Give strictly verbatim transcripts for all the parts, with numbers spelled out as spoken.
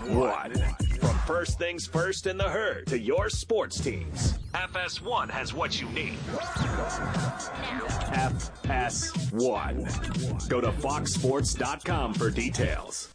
one. From first things first in the herd to your sports teams, F S one has what you need. F S one. Go to fox sports dot com for details.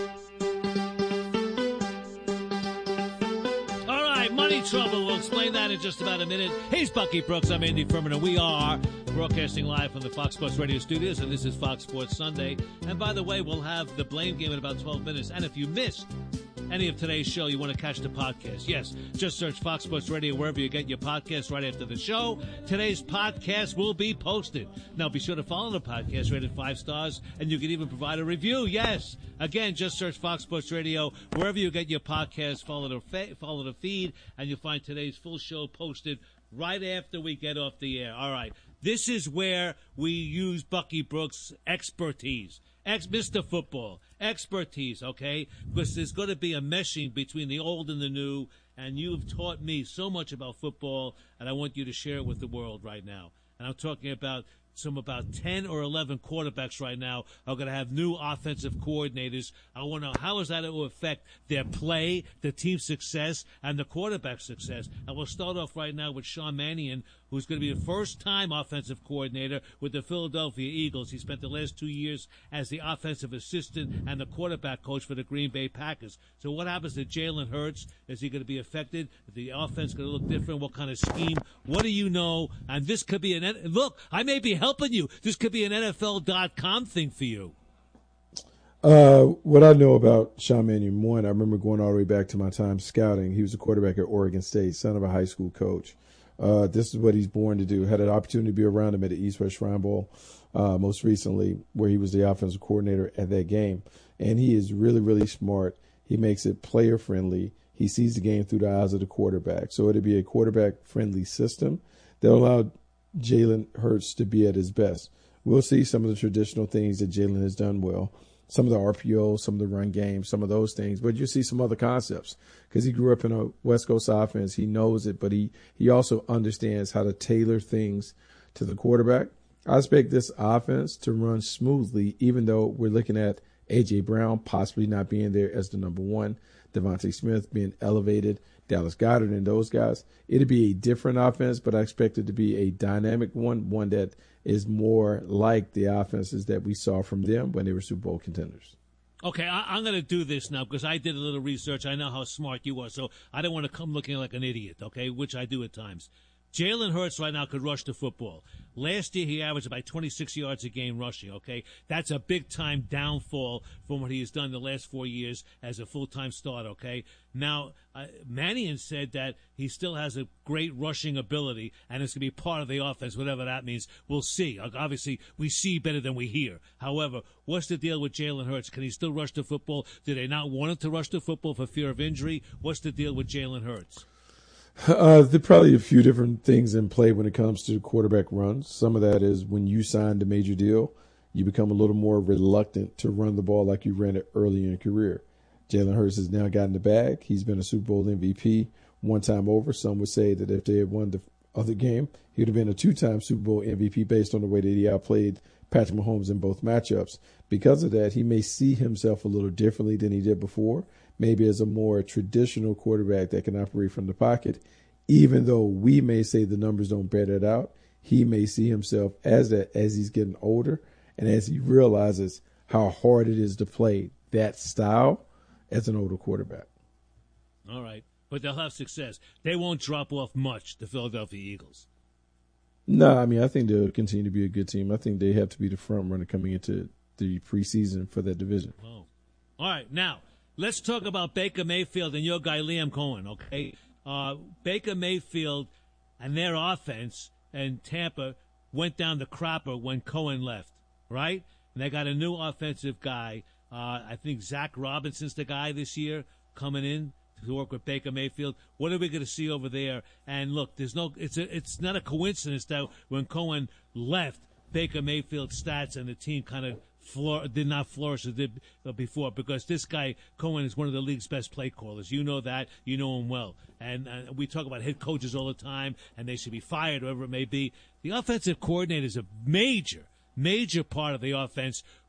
Money trouble. We'll explain that in just about a minute. He's Bucky Brooks. I'm Andy Furman, and we are broadcasting live from the Fox Sports Radio studios, and this is Fox Sports Sunday. And by the way, we'll have the Blame Game in about twelve minutes. And if you missed any of today's show, you want to catch the podcast, yes, just search Fox Sports Radio wherever you get your podcast right after the show. Today's podcast will be posted. Now, be sure to follow the podcast, rated five stars, and you can even provide a review, yes. Again, just search Fox Sports Radio wherever you get your podcast, follow the, fa- follow the feed, and you'll find today's full show posted right after we get off the air. All right, this is where we use Bucky Brooks' expertise. Ex Mister Football, expertise, okay? Because there's going to be a meshing between the old and the new, and you've taught me so much about football, and I want you to share it with the world right now. And I'm talking about some about ten or eleven quarterbacks right now are going to have new offensive coordinators. I want to know, how is that going to affect their play, the team's success, and the quarterback success? And we'll start off right now with Sean Mannion, who's going to be the first-time offensive coordinator with the Philadelphia Eagles. He spent the last two years as the offensive assistant and the quarterback coach for the Green Bay Packers. So what happens to Jalen Hurts? Is he going to be affected? Is the offense going to look different? What kind of scheme? What do you know? And this could be an – look, I may be helping you. This could be an N F L dot com thing for you. Uh, what I know about Sean Mannion, one, I remember going all the way back to my time scouting. He was a quarterback at Oregon State, son of a high school coach. Uh, this is what he's born to do. Had an opportunity to be around him at the East West Shrine Bowl uh, most recently, where he was the offensive coordinator at that game. And he is really, really smart. He makes it player-friendly. He sees the game through the eyes of the quarterback. So it'll be a quarterback-friendly system that will allow Jalen Hurts to be at his best. We'll see some of the traditional things that Jalen has done well. Some of the R P O, some of the run game, some of those things. But you see some other concepts because he grew up in a West Coast offense. He knows it, but he, he also understands how to tailor things to the quarterback. I expect this offense to run smoothly, even though we're looking at A J. Brown possibly not being there as the number one, Devontae Smith being elevated, Dallas Goedert and those guys. It'll be a different offense, but I expect it to be a dynamic one, one that is more like the offenses that we saw from them when they were Super Bowl contenders. Okay, I, I'm going to do this now because I did a little research. I know how smart you are, so I don't want to come looking like an idiot, okay, which I do at times. Jalen Hurts right now could rush the football. Last year he averaged about twenty-six yards a game rushing, okay? That's a big-time downfall from what he has done the last four years as a full-time starter, okay? Now, uh, Mannion said that he still has a great rushing ability, and it's going to be part of the offense, whatever that means. We'll see. Obviously, we see better than we hear. However, what's the deal with Jalen Hurts? Can he still rush the football? Do they not want him to rush the football for fear of injury? What's the deal with Jalen Hurts? Uh, there are probably a few different things in play when it comes to quarterback runs. Some of that is when you signed a major deal, you become a little more reluctant to run the ball like you ran it early in your career. Jalen Hurts has now gotten the bag. He's been a Super Bowl M V P one time over. Some would say that if they had won the other game, he would have been a two-time Super Bowl M V P based on the way that he outplayed Patrick Mahomes in both matchups. Because of that, he may see himself a little differently than he did before, maybe as a more traditional quarterback that can operate from the pocket. Even though we may say the numbers don't bear that out, he may see himself as that as he's getting older and as he realizes how hard it is to play that style as an older quarterback. All right. But they'll have success. They won't drop off much, the Philadelphia Eagles. No, I mean, I think they'll continue to be a good team. I think they have to be the front runner coming into the preseason for that division. Oh. All right. Now, let's talk about Baker Mayfield and your guy Liam Cohen, okay? Uh, Baker Mayfield and their offense and Tampa went down the crapper when Cohen left, right? And they got a new offensive guy. Uh, I think Zach Robinson's the guy this year coming in to work with Baker Mayfield. What are we going to see over there? And look, there's no, it's a, it's not a coincidence that when Cohen left, Baker Mayfield's stats and the team kind of floor, did not flourish as did before, because this guy Cohen is one of the league's best play callers. You know that. You know him well. And uh, we talk about head coaches all the time, and they should be fired, whatever it may be. The offensive coordinator is a major, major part of the offense.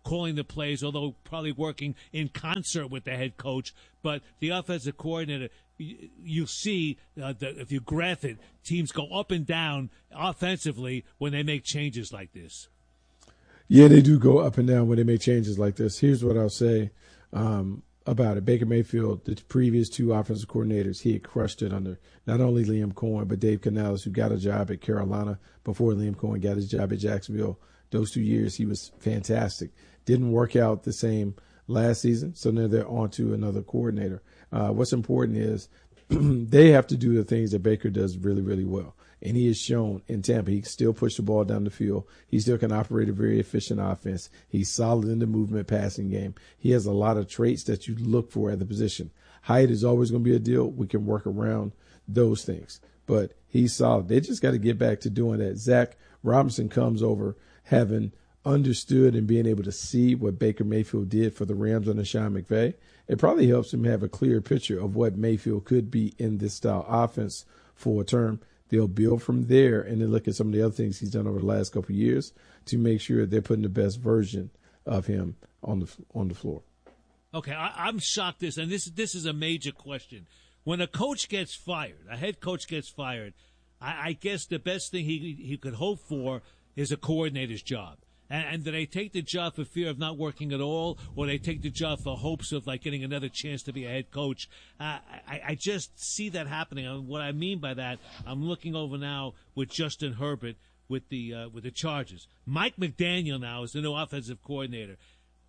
calling the plays, although probably working in concert with the head coach. But the offensive coordinator, you, you see, uh, the, if you graph it, teams go up and down offensively when they make changes like this. Yeah, they do go up and down when they make changes like this. Here's what I'll say um, about it. Baker Mayfield, the previous two offensive coordinators, he had crushed it under not only Liam Cohen, but Dave Canales, who got a job at Carolina before Liam Cohen got his job at Jacksonville. Those two years, he was fantastic. Didn't work out the same last season, so now they're on to another coordinator. Uh, what's important is they have to do the things that Baker does really, really well. And he has shown in Tampa he can still push the ball down the field. He still can operate a very efficient offense. He's solid in the movement passing game. He has a lot of traits that you look for at the position. Height is always going to be a deal. We can work around those things. But he's solid. They just got to get back to doing that. Zach Robinson comes over having understood and being able to see what Baker Mayfield did for the Rams under Sean McVay. It probably helps him have a clear picture of what Mayfield could be in this style offense for a term. They'll build from there and then look at some of the other things he's done over the last couple of years to make sure they're putting the best version of him on the on the floor. Okay, I, I'm shocked. This and this this is a major question. When a coach gets fired, a head coach gets fired, I, I guess the best thing he he could hope for is a coordinator's job. And, and do they take the job for fear of not working at all, or they take the job for hopes of like getting another chance to be a head coach? Uh, I, I just see that happening. And what I mean by that, I'm looking over now with Justin Herbert with the uh, with the Chargers. Mike McDaniel now is the new offensive coordinator.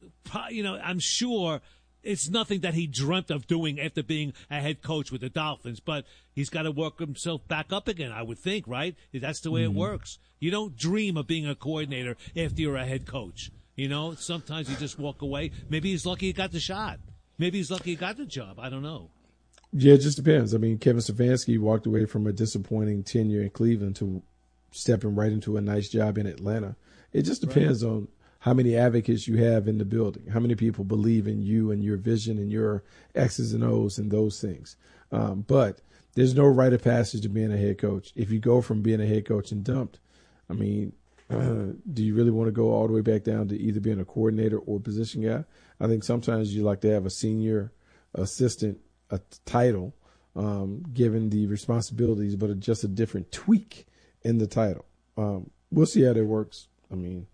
You know, I'm sure it's nothing that he dreamt of doing after being a head coach with the Dolphins, but he's got to work himself back up again, I would think, right? That's the way mm-hmm. it works. You don't dream of being a coordinator after you're a head coach. You know, sometimes you just walk away. Maybe he's lucky he got the shot. Maybe he's lucky he got the job. I don't know. Yeah, it just depends. I mean, Kevin Stefanski walked away from a disappointing tenure in Cleveland to stepping right into a nice job in Atlanta. It just depends right. on how many advocates you have in the building, how many people believe in you and your vision and your X's and O's and those things. Um, but there's no rite of passage to being a head coach. If you go from being a head coach and dumped, I mean, uh, do you really want to go all the way back down to either being a coordinator or position guy? I think sometimes you like to have a senior assistant a title, um, given the responsibilities, but just a different tweak in the title. Um, we'll see how that works. I mean,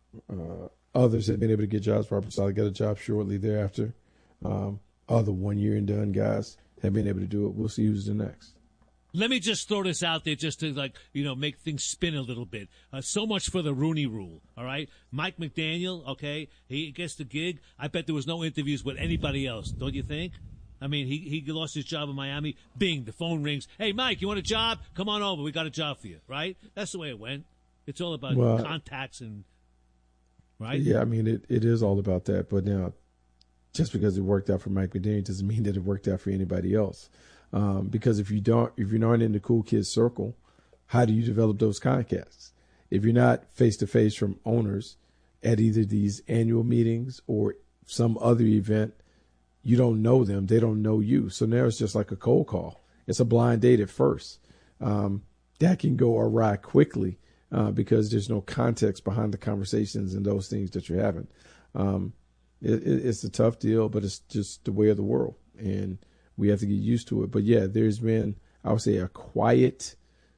uh, others have been able to get jobs. Robert Saleh got a job shortly thereafter. Um, other one-year and done guys have been able to do it. We'll see who's the next. Let me just throw this out there just to, like, you know, make things spin a little bit. Uh, so much for the Rooney Rule, all right? Mike McDaniel, okay, he gets the gig. I bet there was no interviews with anybody else, don't you think? I mean, he, he lost his job in Miami. Bing, the phone rings. Hey, Mike, you want a job? Come on over. We got a job for you, right? That's the way it went. It's all about well, contacts and, right? Yeah, I mean, it, it is all about that. But now, just because it worked out for Mike McDaniel doesn't mean that it worked out for anybody else. Um, because if you don't, if you're not in the cool kids circle, how do you develop those contacts? If you're not face to face from owners at either these annual meetings or some other event, you don't know them. They don't know you. So now it's just like a cold call. It's a blind date at first. Um, that can go awry quickly uh, because there's no context behind the conversations and those things that you're having. Um, it, it, it's a tough deal, but it's just the way of the world. And we have to get used to it. But, yeah, there's been, I would say, a quiet,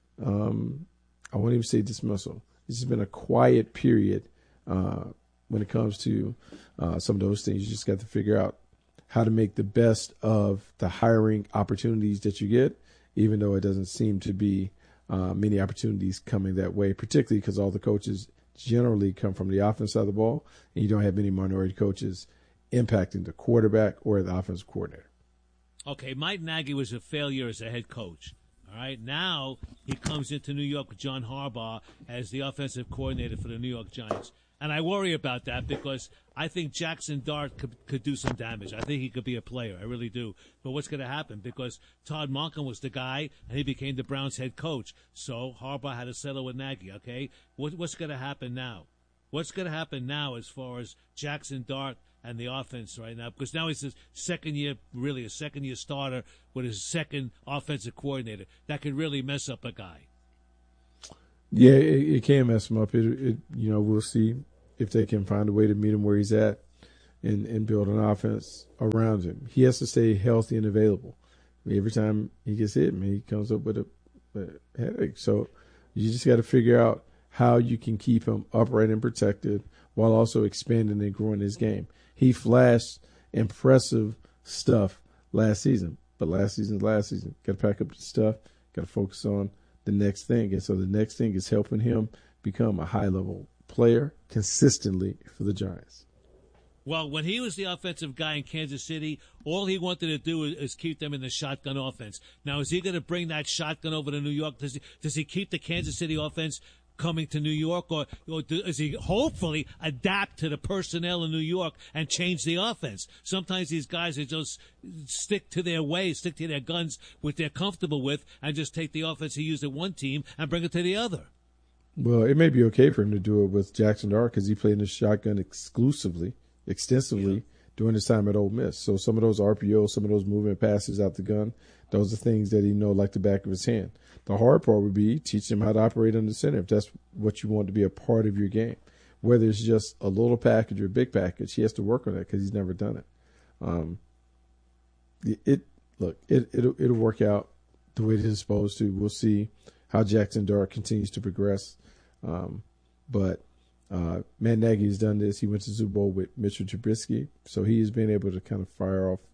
um, I won't even say dismissal. It's just been a quiet period uh, when it comes to uh, some of those things. You just got to figure out how to make the best of the hiring opportunities that you get, even though it doesn't seem to be uh, many opportunities coming that way, particularly because all the coaches generally come from the offense side of the ball, and you don't have many minority coaches impacting the quarterback or the offensive coordinator. Okay, Mike Nagy was a failure as a head coach. All right, now he comes into New York with John Harbaugh as the offensive coordinator for the New York Giants. And I worry about that because I think Jackson Dart could, could do some damage. I think he could be a player. I really do. But what's going to happen? Because Todd Monken was the guy, and he became the Browns head coach. So Harbaugh had to settle with Nagy, okay? What, what's going to happen now? What's going to happen now as far as Jackson Dart and the offense right now? Because now he's his second year, really a second year starter with his second offensive coordinator. That could really mess up a guy. Yeah, it, it can mess him up. It, it, you know, we'll see if they can find a way to meet him where he's at and, and build an offense around him. He has to stay healthy and available. I mean, every time he gets hit, man, he comes up with a, a headache. So you just got to figure out how you can keep him upright and protected while also expanding and growing his game. He flashed impressive stuff last season, but last season's last season. Got to pack up the stuff, got to focus on the next thing. And so the next thing is helping him become a high-level player consistently for the Giants. Well, when he was the offensive guy in Kansas City, all he wanted to do is, is keep them in the shotgun offense. Now, is he going to bring that shotgun over to New York? Does he, does he keep the Kansas City offense coming to New York, or, or does he hopefully adapt to the personnel in New York and change the offense? Sometimes these guys are just stick to their ways, stick to their guns, what they're comfortable with, and just take the offense he used at one team and bring it to the other. Well, it may be okay for him to do it with Jackson Dart because he played in the shotgun exclusively, extensively yeah. during his time at Ole Miss. So some of those R P Os, some of those movement passes out the gun, those are things that he know like the back of his hand. The hard part would be teach him how to operate under center if that's what you want to be a part of your game. Whether it's just a little package or a big package, he has to work on that because he's never done it. Um, it, it look, it it'll, it'll work out the way it is supposed to. We'll see how Jackson Dart continues to progress. Um, but uh, Matt Nagy has done this. He went to the Super Bowl with Mitchell Trubisky, so he has been able to kind of fire off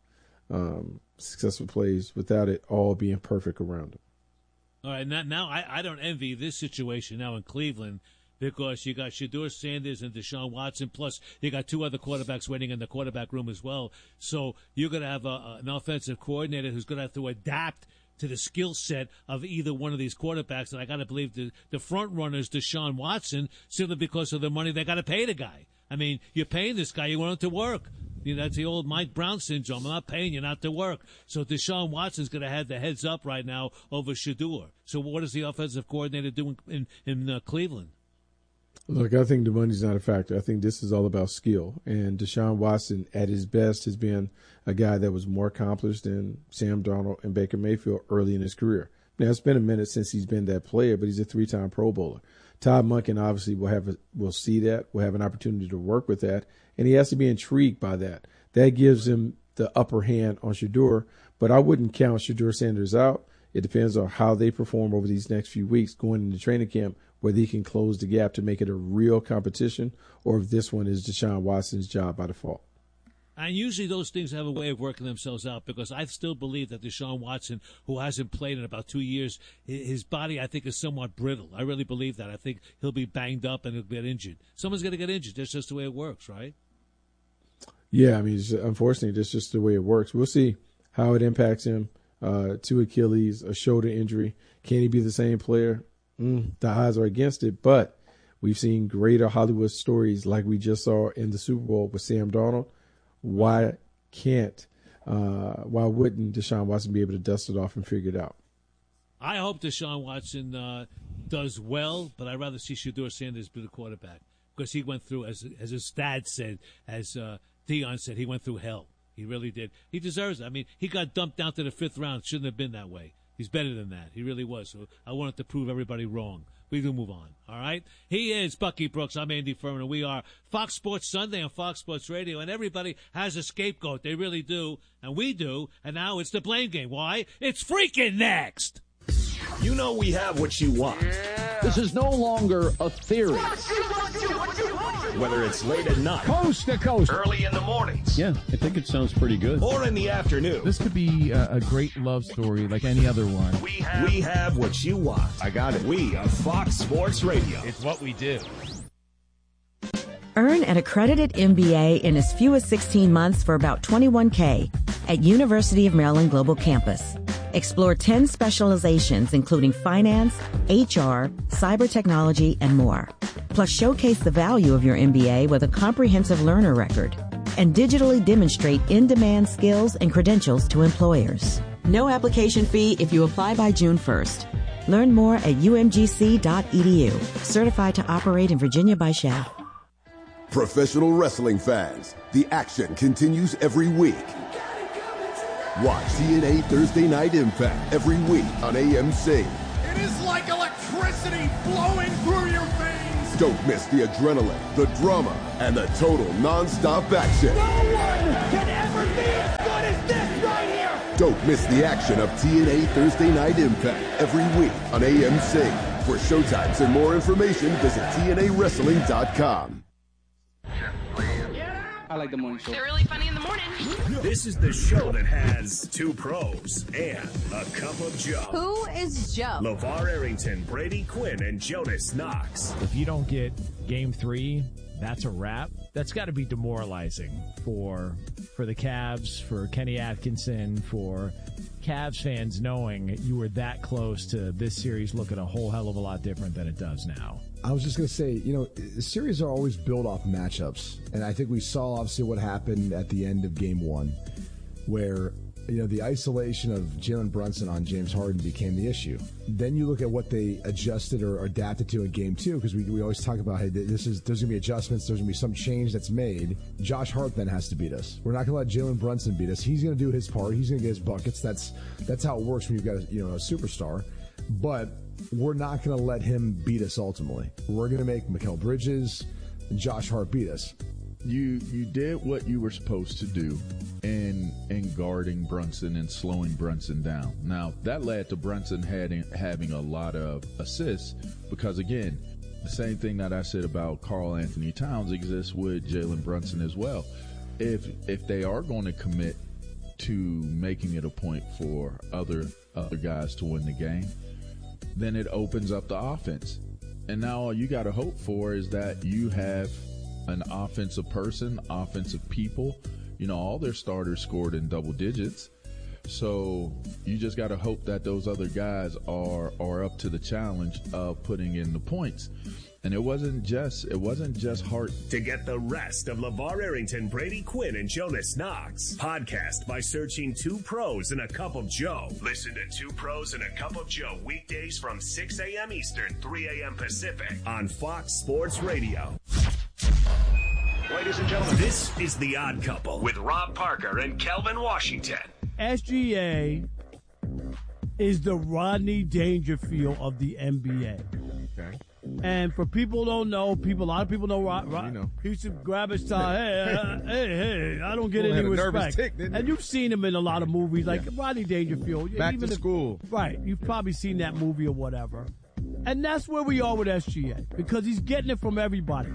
um, successful plays without it all being perfect around him. All right, now, now I, I don't envy this situation now in Cleveland because you got Shedeur Sanders and Deshaun Watson, plus you got two other quarterbacks waiting in the quarterback room as well. So you're going to have a, an offensive coordinator who's going to have to adapt to the skill set of either one of these quarterbacks. And I got to believe the, the front runner is Deshaun Watson simply because of the money they got to pay the guy. I mean, you're paying this guy, you want him to work. You know, that's the old Mike Brown syndrome. I'm not paying you not to work. So Deshaun Watson's going to have the heads up right now over Shedeur. So what does the offensive coordinator do in, in, in uh, Cleveland? Look, I think the money's not a factor. I think this is all about skill. And Deshaun Watson, at his best, has been a guy that was more accomplished than Sam Darnold and Baker Mayfield early in his career. Now, it's been a minute since he's been that player, but he's a three-time Pro Bowler. Todd Monken obviously will have a, will see that, will have an opportunity to work with that, and he has to be intrigued by that. That gives him the upper hand on Shedeur, but I wouldn't count Shedeur Sanders out. It depends on how they perform over these next few weeks going into training camp, whether he can close the gap to make it a real competition or if this one is Deshaun Watson's job by default. And usually those things have a way of working themselves out because I still believe that Deshaun Watson, who hasn't played in about two years, his body, I think, is somewhat brittle. I really believe that. I think he'll be banged up and he'll get injured. Someone's going to get injured. That's just the way it works, right? Yeah, I mean, it's, unfortunately, that's just the way it works. We'll see how it impacts him. Uh, two Achilles, a shoulder injury. Can he be the same player? Mm, the odds are against it, but we've seen greater Hollywood stories like we just saw in the Super Bowl with Sam Darnold. Why can't, uh, why wouldn't Deshaun Watson be able to dust it off and figure it out? I hope Deshaun Watson uh, does well, but I'd rather see Shedeur Sanders be the quarterback because he went through, as as his dad said, as uh, Dion said, he went through hell. He really did. He deserves it. I mean, he got dumped down to the fifth round. Shouldn't have been that way. He's better than that. He really was. So I wanted to prove everybody wrong. We do move on, all right? He is Bucky Brooks. I'm Andy Furman, and we are Fox Sports Sunday on Fox Sports Radio. And everybody has a scapegoat. They really do, and we do. And now it's the blame game. Why? It's freaking next. You know we have what you want. Yeah. This is no longer a theory. Whether it's late at night, coast to coast, early in the mornings. Yeah, I think it sounds pretty good. Or in the afternoon. This could be a, a great love story like any other one. We have, we have what you want. I got it. We are Fox Sports Radio. It's what we do. Earn an accredited M B A in as few as sixteen months for about twenty-one thousand dollars at University of Maryland Global Campus. Explore ten specializations, including finance, H R, cyber technology, and more. Plus, showcase the value of your M B A with a comprehensive learner record and digitally demonstrate in-demand skills and credentials to employers. No application fee if you apply by June first. Learn more at U M G C dot E D U. Certified to operate in Virginia by S H A F. Professional wrestling fans, the action continues every week. Watch T N A Thursday Night Impact every week on A M C. It is like electricity flowing through your veins. Don't miss the adrenaline, the drama, and the total non-stop action. No one can ever be as good as this right here! Don't miss the action of T N A Thursday Night Impact every week on A M C. For showtimes and more information, visit T N A wrestling dot com. I like the morning show. They're really funny in the morning. This is the show that has two pros and a cup of Joe. Who is Joe? LeVar Arrington, Brady Quinn, and Jonas Knox. If you don't get game three, that's a wrap. That's got to be demoralizing for for the Cavs, for Kenny Atkinson, for Cavs fans knowing you were that close to this series looking a whole hell of a lot different than it does now. I was just going to say, you know, series are always built off matchups. And I think we saw, obviously, what happened at the end of game one, where, you know, the isolation of Jalen Brunson on James Harden became the issue. Then you look at what they adjusted or adapted to in game two, because we, we always talk about, hey, this is there's going to be adjustments, there's going to be some change that's made. Josh Hart then has to beat us. We're not going to let Jalen Brunson beat us. He's going to do his part. He's going to get his buckets. That's that's how it works when you've got a, you know, a superstar. But we're not going to let him beat us ultimately. We're going to make Mikal Bridges and Josh Hart beat us. You you did what you were supposed to do in in guarding Brunson and slowing Brunson down. Now, that led to Brunson having, having a lot of assists because, again, the same thing that I said about Karl Anthony Towns exists with Jalen Brunson as well. If if they are going to commit to making it a point for other other guys to win the game, then it opens up the offense. And now all you got to hope for is that you have an offensive person, offensive people. You know, all their starters scored in double digits. So you just got to hope that those other guys are are up to the challenge of putting in the points. And it wasn't just it wasn't just Hart. To get the rest of LeVar Arrington, Brady Quinn, and Jonas Knox, podcast by searching Two Pros and a Cup of Joe. Listen to Two Pros and a Cup of Joe weekdays from six a.m. Eastern, three a.m. Pacific on Fox Sports Radio. Ladies and gentlemen, this is The Odd Couple with Rob Parker and Kelvin Washington. S G A is the Rodney Dangerfield of the N B A. Okay. And for people who don't know, people, a lot of people know Rod. Rod you know. He used to grab his tie. Hey, uh, hey, hey! I don't get Boy, any had a respect. nervous tick, didn't he? And you've seen him in a lot of movies, like yeah. Rodney Dangerfield. Back even to if, school, right? You've probably seen that movie or whatever. And that's where we are with S G A because he's getting it from everybody,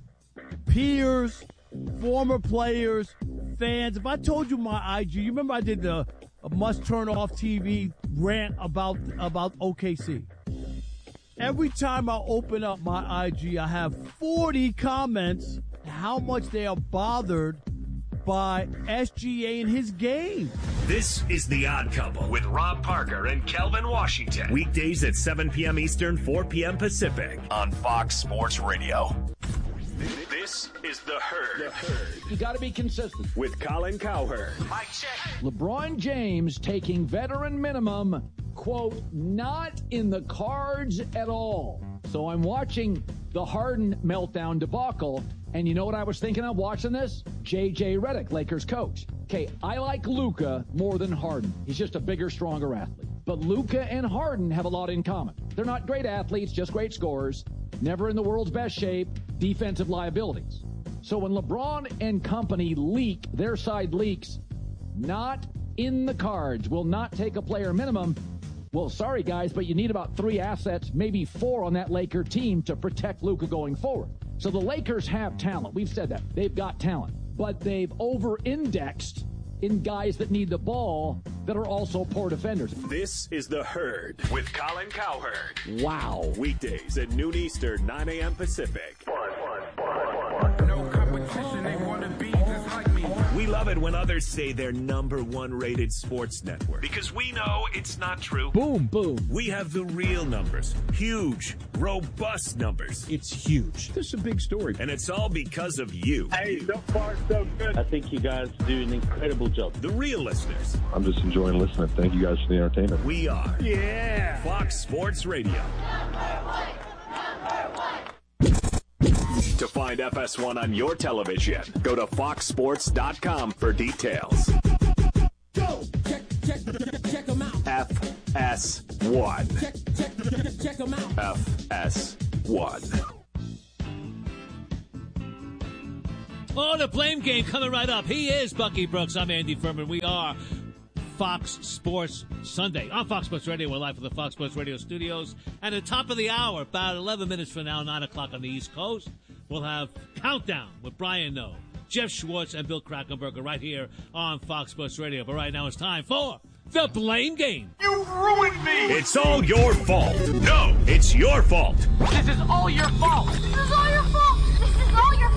peers, former players, fans. If I told you my I G, you remember I did the must turn off T V rant about about O K C. Every time I open up my I G, I have forty comments how much they are bothered by S G A in his game. This is The Odd Couple with Rob Parker and Kelvin Washington. Weekdays at seven p.m. Eastern, four p.m. Pacific on Fox Sports Radio. This is The Herd. The Herd. You got to be consistent. With Colin Cowherd. Mike check. LeBron James taking veteran minimum, quote, not in the cards at all. So I'm watching the Harden meltdown debacle, and you know what I was thinking of watching this? J J Redick, Lakers coach. Okay, I like Luka more than Harden. He's just a bigger, stronger athlete. But Luka and Harden have a lot in common. They're not great athletes, just great scorers. Never in the world's best shape, defensive liabilities. So when LeBron and company leak, their side leaks, not in the cards, will not take a player minimum. Well, sorry, guys, but you need about three assets, maybe four on that Laker team to protect Luka going forward. So the Lakers have talent. We've said that. They've got talent. But they've over-indexed in guys that need the ball that are also poor defenders. This is The Herd with Colin Cowherd. Wow. Weekdays at noon Eastern, nine a.m. Pacific. No competition, they want to be just like me. We love it when others say they're number one rated sports network because we know it's not true. Boom, boom. We have the real numbers. Huge, robust numbers. It's huge. This is a big story. And it's all because of you. Hey, so far so good. I think you guys do an incredible job. The real listeners. I'm just enjoying listening. Thank you guys for the entertainment. We are. Yeah. Fox Sports Radio. To find F S one on your television, go to fox sports dot com for details. Go! Check, check, check them out. F S one. Check, check, check them out. F S one. Oh, the blame game coming right up. He is Bucky Brooks. I'm Andy Furman. We are Fox Sports Sunday on Fox Sports Radio. We're live from the Fox Sports Radio studios. And at the top of the hour, about eleven minutes from now, nine o'clock on the East Coast, we'll have Countdown with Brian Noe, Jeff Schwartz, and Bill Krackomberger right here on Fox Sports Radio. But right now it's time for the blame game. You ruined me! It's all your fault. No, it's your fault. This is all your fault. This is all your fault. This is all your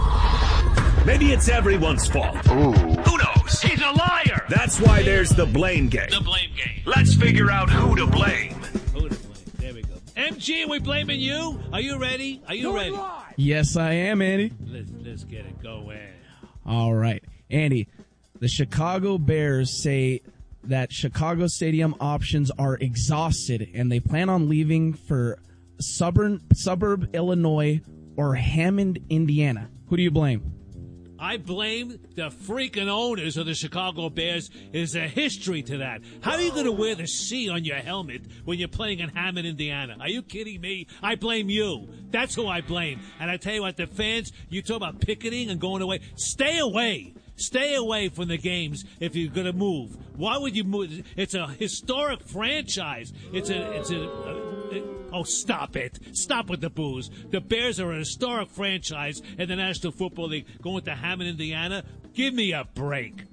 fault. Maybe it's everyone's fault. Ooh. Who knows? He's a liar! That's why there's the blame game. The blame game. Let's figure out who to blame. Who to blame? There we go. M G, are we blaming you? Are you ready? Are you Do it ready? live. Yes, I am, Andy. Let's, let's get it going. All right. Andy, the Chicago Bears say that Chicago Stadium options are exhausted and they plan on leaving for suburb, suburb Illinois or Hammond, Indiana. Who do you blame? I blame the freaking owners of the Chicago Bears. There's a history to that. How are you going to wear the C on your helmet when you're playing in Hammond, Indiana? Are you kidding me? I blame you. That's who I blame. And I tell you what, the fans, you talk about picketing and going away. Stay away. Stay away from the games if you're going to move. Why would you move? It's a historic franchise. It's a, it's a, a, a oh, stop it. Stop with the booze. The Bears are a historic franchise in the National Football League. Going to Hammond, Indiana? Give me a break.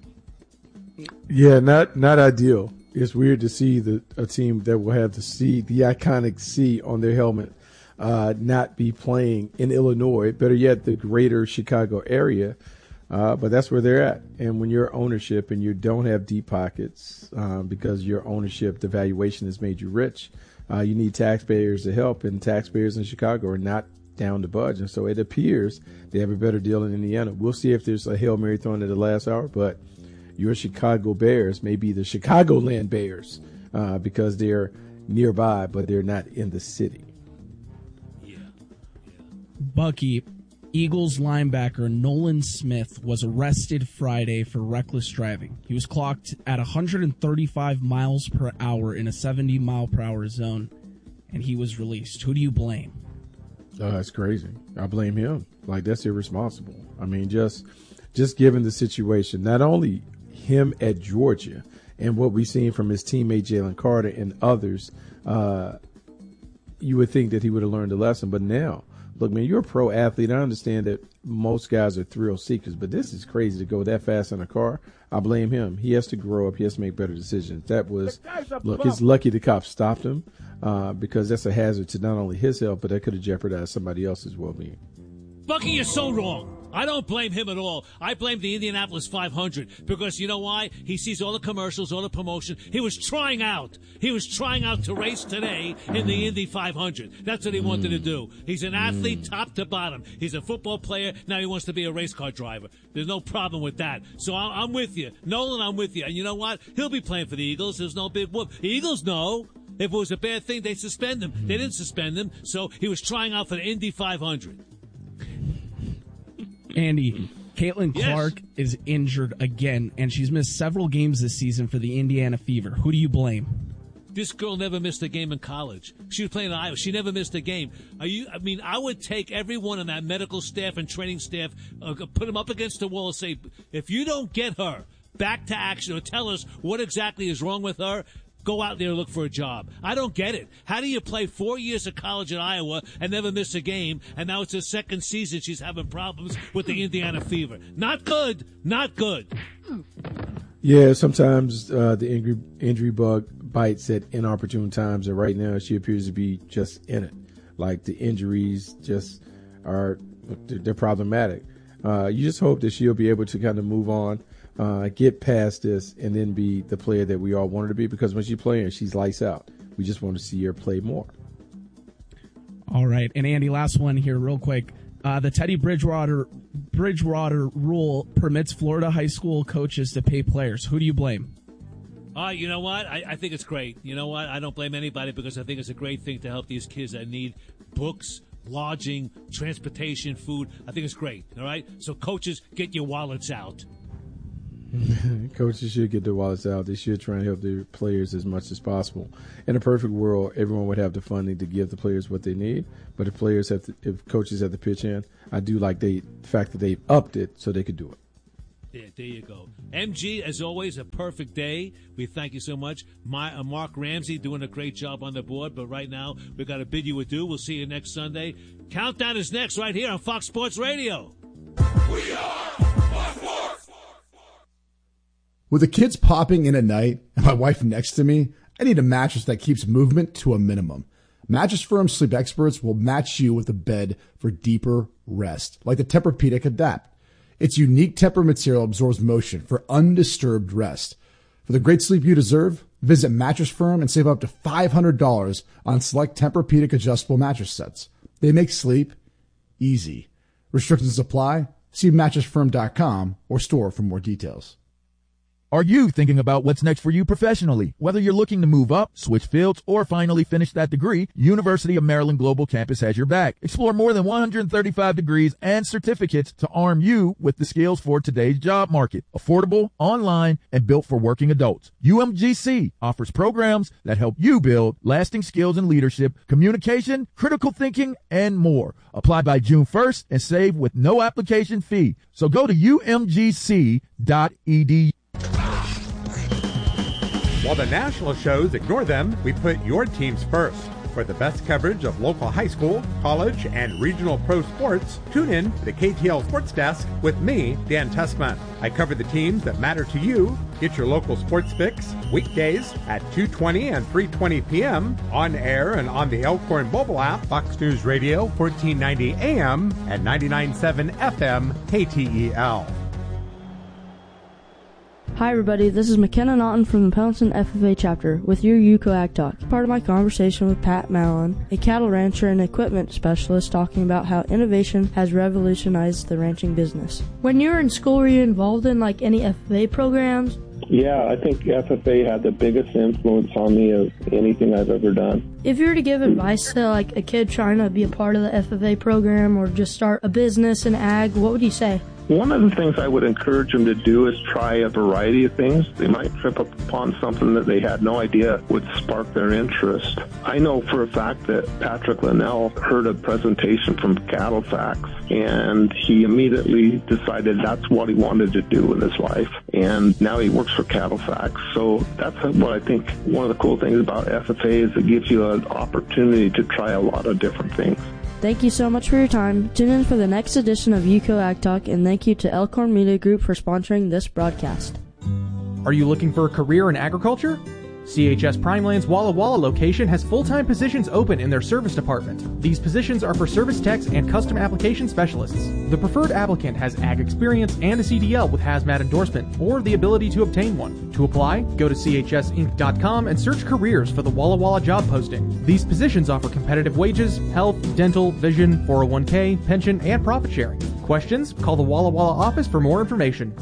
Yeah, not not ideal. It's weird to see the a team that will have the C, the iconic C on their helmet, uh, not be playing in Illinois. Better yet, the greater Chicago area. Uh, but that's where they're at. And when you're ownership and you don't have deep pockets um, because your ownership, the valuation has made you rich, uh, you need taxpayers to help. And taxpayers in Chicago are not down to budge. And so it appears they have a better deal in Indiana. We'll see if there's a Hail Mary thrown at the last hour. But your Chicago Bears may be the Chicagoland Bears uh, because they're nearby, but they're not in the city. Yeah. yeah. Bucky, Eagles linebacker Nolan Smith was arrested Friday for reckless driving. He was clocked at one hundred thirty-five miles per hour in a seventy mile per hour zone, and he was released. Who do you blame? Oh, that's crazy. I blame him. Like, that's irresponsible. I mean, just just given the situation, not only him at Georgia and what we've seen from his teammate Jalen Carter and others, uh, you would think that he would have learned a lesson. But now, look, man, you're a pro athlete. I understand that most guys are thrill seekers, but this is crazy to go that fast in a car. I blame him. He has to grow up. He has to make better decisions. That was, look, it's lucky the cops stopped him uh, because that's a hazard to not only his health, but that could have jeopardized somebody else's well-being. Bucky, you're so wrong. I don't blame him at all. I blame the Indianapolis five hundred because you know why? He sees all the commercials, all the promotion. He was trying out. He was trying out to race today in the Indy five hundred. That's what he wanted to do. He's an athlete top to bottom. He's a football player. Now he wants to be a race car driver. There's no problem with that. So I'm with you. Nolan, I'm with you. And you know what? He'll be playing for the Eagles. There's no big whoop. The Eagles know. If it was a bad thing, they'd suspend him. They didn't suspend him. So he was trying out for the Indy five hundred. Andy, Caitlin Yes. Clark is injured again, and she's missed several games this season for the Indiana Fever. Who do you blame? This girl never missed a game in college. She was playing in Iowa. She never missed a game. Are you? I mean, I would take everyone on that medical staff and training staff, uh, put them up against the wall and say, if you don't get her back to action or tell us what exactly is wrong with her, go out there and look for a job. I don't get it. How do you play four years of college at Iowa and never miss a game, and now it's her second season she's having problems with the Indiana Fever? Not good. Not good. Yeah, sometimes uh, the injury, injury bug bites at inopportune times, and right now she appears to be just in it. Like the injuries just are, they're problematic. Uh, you just hope that she'll be able to kind of move on, uh, get past this, and then be the player that we all want her to be, because when she's playing, she's lights out. We just want to see her play more. All right. And Andy, last one here real quick. Uh, the Teddy Bridgewater Bridgewater rule permits Florida high school coaches to pay players. Who do you blame? Uh, you know what? I, I think it's great. You know what? I don't blame anybody because I think it's a great thing to help these kids that need books, lodging, transportation, food. I think it's great. All right? So coaches, get your wallets out. Coaches should get their wallets out. They should try and help their players as much as possible. In a perfect world, everyone would have the funding to give the players what they need. But if players have to, if coaches have to pitch in, I do like they, the fact that they upped it so they could do it. Yeah, there you go. M G, as always, a perfect day. We thank you so much. My, uh, Mark Ramsey doing a great job on the board, but right now we've got to bid you adieu. We'll see you next Sunday. Countdown is next right here on Fox Sports Radio. We are Fox Sports. With the kids popping in at night and my wife next to me, I need a mattress that keeps movement to a minimum. Mattress Firm Sleep Experts will match you with a bed for deeper rest, like the Tempur-Pedic Adapt. Its unique Tempur material absorbs motion for undisturbed rest. For the great sleep you deserve, visit Mattress Firm and save up to five hundred dollars on select Tempur-Pedic adjustable mattress sets. They make sleep easy. Restrictions apply. See mattress firm dot com or store for more details. Are you thinking about what's next for you professionally? Whether you're looking to move up, switch fields, or finally finish that degree, University of Maryland Global Campus has your back. Explore more than one hundred thirty-five degrees and certificates to arm you with the skills for today's job market. Affordable, online, and built for working adults. U M G C offers programs that help you build lasting skills in leadership, communication, critical thinking, and more. Apply by June first and save with no application fee. So go to U M G C dot E D U. While the national shows ignore them, we put your teams first. For the best coverage of local high school, college, and regional pro sports, tune in to the K T L Sports Desk with me, Dan Tessman. I cover the teams that matter to you. Get your local sports fix weekdays at two twenty and three twenty p.m. on air and on the Elkhorn mobile app, Fox News Radio, fourteen ninety A M and ninety-nine point seven F M K T E L. Hi everybody, this is McKenna Naughton from the Pendleton F F A chapter with your U C O A G Talk. Part of my conversation with Pat Mallon, a cattle rancher and equipment specialist, talking about how innovation has revolutionized the ranching business. When you were in school, were you involved in like any F F A programs? Yeah, I think F F A had the biggest influence on me of anything I've ever done. If you were to give advice to like a kid trying to be a part of the F F A program or just start a business in ag, what would you say? One of the things I would encourage them to do is try a variety of things. They might trip up upon something that they had no idea would spark their interest. I know for a fact that Patrick Linnell heard a presentation from CattleFax, and he immediately decided that's what he wanted to do in his life. And now he works for CattleFax. So that's what I think one of the cool things about F F A is it gives you an opportunity to try a lot of different things. Thank you so much for your time. Tune in for the next edition of U C O A G Talk, and thank you to Elkhorn Media Group for sponsoring this broadcast. Are you looking for a career in agriculture? C H S Primeland's Walla Walla location has full-time positions open in their service department. These positions are for service techs and custom application specialists. The preferred applicant has ag experience and a C D L with hazmat endorsement or the ability to obtain one. To apply, go to C H S inc dot com and search careers for the Walla Walla job posting. These positions offer competitive wages, health, dental, vision, four oh one k, pension, and profit sharing. Questions? Call the Walla Walla office for more information.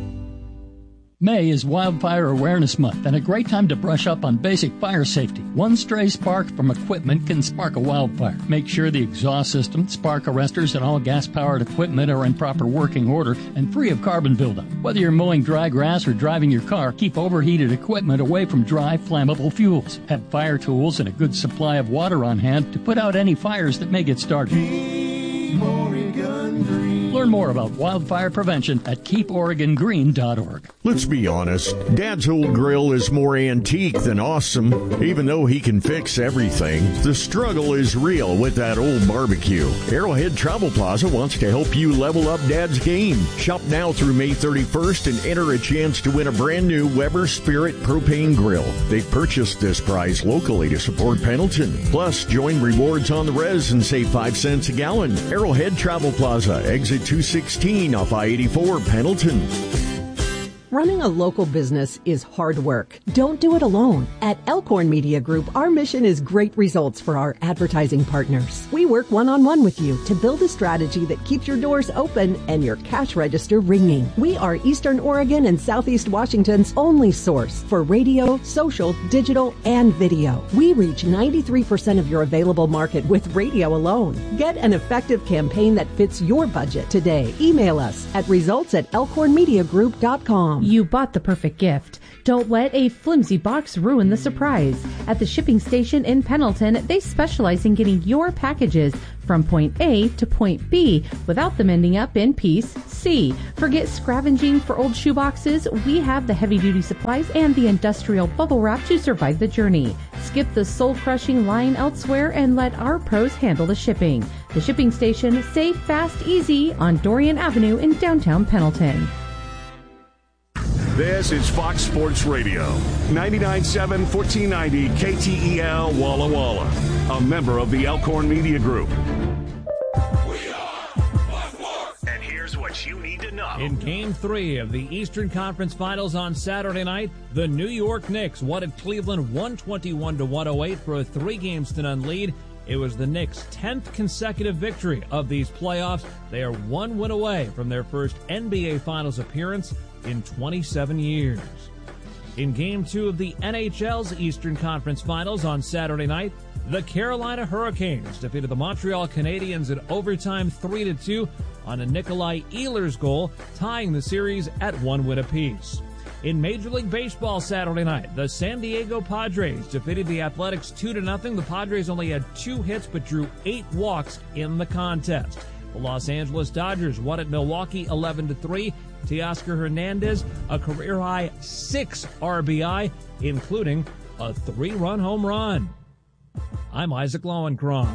May is Wildfire Awareness Month and a great time to brush up on basic fire safety. One stray spark from equipment can spark a wildfire. Make sure the exhaust system, spark arresters, and all gas-powered equipment are in proper working order and free of carbon buildup. Whether you're mowing dry grass or driving your car, keep overheated equipment away from dry, flammable fuels. Have fire tools and a good supply of water on hand to put out any fires that may get started. Keep Oregon Green. Learn more about wildfire prevention at keep oregon green dot org. Let's be honest, Dad's old grill is more antique than awesome. Even though he can fix everything, the struggle is real with that old barbecue. Arrowhead Travel Plaza wants to help you level up Dad's game. Shop now through May thirty-first and enter a chance to win a brand new Weber Spirit propane grill. They've purchased this prize locally to support Pendleton. Plus, join Rewards on the Res and save five cents a gallon. Arrowhead Travel Plaza, exit two sixteen off I eighty-four, Pendleton. Running a local business is hard work. Don't do it alone. At Elkhorn Media Group, our mission is great results for our advertising partners. We work one-on-one with you to build a strategy that keeps your doors open and your cash register ringing. We are Eastern Oregon and Southeast Washington's only source for radio, social, digital, and video. We reach ninety-three percent of your available market with radio alone. Get an effective campaign that fits your budget today. Email us at results at elkhorn media group dot com. home. You bought the perfect gift. Don't let a flimsy box ruin the surprise. At the shipping station in Pendleton, they specialize in getting your packages from point A to point B without them ending up in piece C. Forget scavenging for old shoeboxes. We have the heavy-duty supplies and the industrial bubble wrap to survive the journey. Skip the soul-crushing line elsewhere and let our pros handle the shipping. The shipping station, safe, fast, easy on Dorian Avenue in downtown Pendleton. This is Fox Sports Radio, ninety-nine point seven, fourteen ninety K T E L Walla Walla, a member of the Elkhorn Media Group. And here's what you need to know. In Game three of the Eastern Conference Finals on Saturday night, the New York Knicks won at Cleveland one twenty-one to one oh eight for a three-games to none lead. It was the Knicks' tenth consecutive victory of these playoffs. They are one win away from their first N B A Finals appearance in twenty-seven years. In Game two of the N H L's Eastern Conference Finals on Saturday night, the Carolina Hurricanes defeated the Montreal Canadiens in overtime three to two on a Nikolai Ehlers goal, tying the series at one win apiece. In Major League Baseball Saturday night, the San Diego Padres defeated the Athletics two to nothing. The Padres only had two hits but drew eight walks in the contest. The Los Angeles Dodgers won at Milwaukee eleven to three. Teoscar Hernandez, a career-high six R B I, including a three-run home run. I'm Isaac Lowenkron.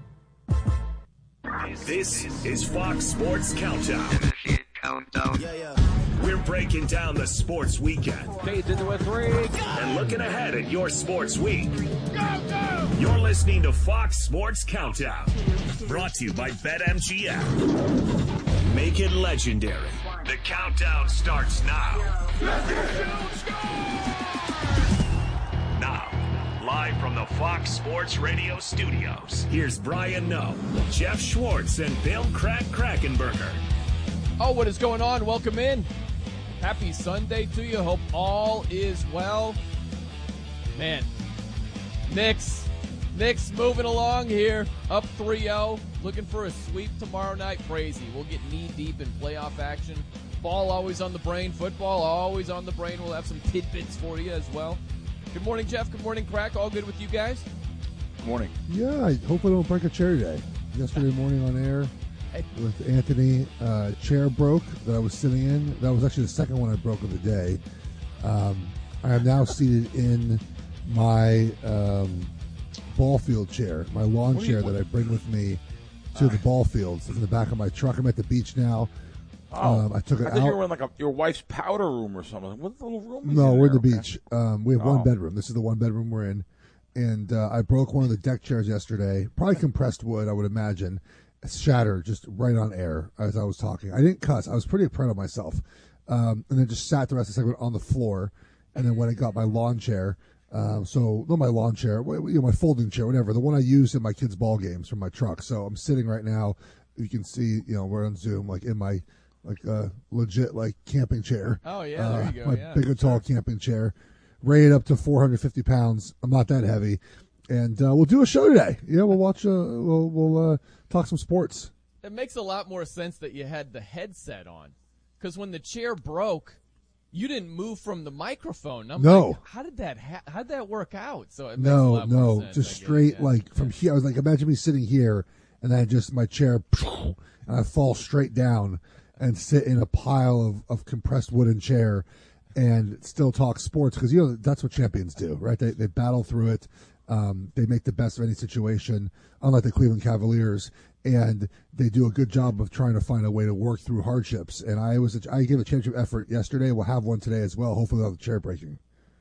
This is Fox Sports Countdown. Countdown. Yeah, yeah. We're breaking down the sports weekend. Fades into a three. And looking ahead at your sports week. Go, go! You're listening to Fox Sports Countdown. Brought to you by BetMGM. Make it legendary. The countdown starts now. Now, live from the Fox Sports Radio studios, here's Brian Noe, Jeff Schwartz, and Bill Crack Krakenberger. Oh, what is going on? Welcome in. Happy Sunday to you. Hope all is well. Man, Knicks. Knicks moving along here. Up three oh. Looking for a sweep tomorrow night. Crazy. We'll get knee-deep in playoff action. Ball always on the brain. Football always on the brain. We'll have some tidbits for you as well. Good morning, Jeff. Good morning, Crack. All good with you guys? Good morning. Yeah, I hope I don't break a chair today. Yesterday morning on air with Anthony, uh, chair broke that I was sitting in. That was actually the second one I broke of the day. Um, I am now seated in my um, ball field chair, my lawn chair that I bring with me to the ball fields. It's in the back of my truck. I'm at the beach now. Oh, um, I took it I thought out. you were in like a, your wife's powder room or something. What little room is No, in we're in there? the Okay. beach. Um, we have Oh. one bedroom. This is the one bedroom we're in. And uh, I broke one of the deck chairs yesterday. Probably compressed wood, I would imagine. It shattered just right on air as I was talking. I didn't cuss. I was pretty proud of myself. Um, and then just sat the rest of the segment on the floor. And then when I got my lawn chair, um, so not my lawn chair, you know, my folding chair, whatever, the one I use in my kids' ball games from my truck. So I'm sitting right now. You can see, you know, we're on Zoom, like in my like uh, legit like camping chair. Oh, yeah, uh, there you go. My Yeah, big and tall camping chair, rated up to four hundred fifty pounds. I'm not that heavy, and uh, we'll do a show today. Yeah, we'll watch. Uh, we'll we'll uh, talk some sports. It makes a lot more sense that you had the headset on, because when the chair broke, you didn't move from the microphone. I'm No. like, how did that ha- how'd that work out? So it makes a No, lot more no, sense, just I guess, straight yeah. like from here. I was like, imagine me sitting here, and then I just my chair, and I fall straight down and sit in a pile of, of compressed wooden chair, and still talk sports because you know that's what champions do, right? They they battle through it. Um, they make the best of any situation, unlike the Cleveland Cavaliers, and they do a good job of trying to find a way to work through hardships. And I was I gave a championship effort yesterday. We'll have one today as well. Hopefully, without the chair breaking.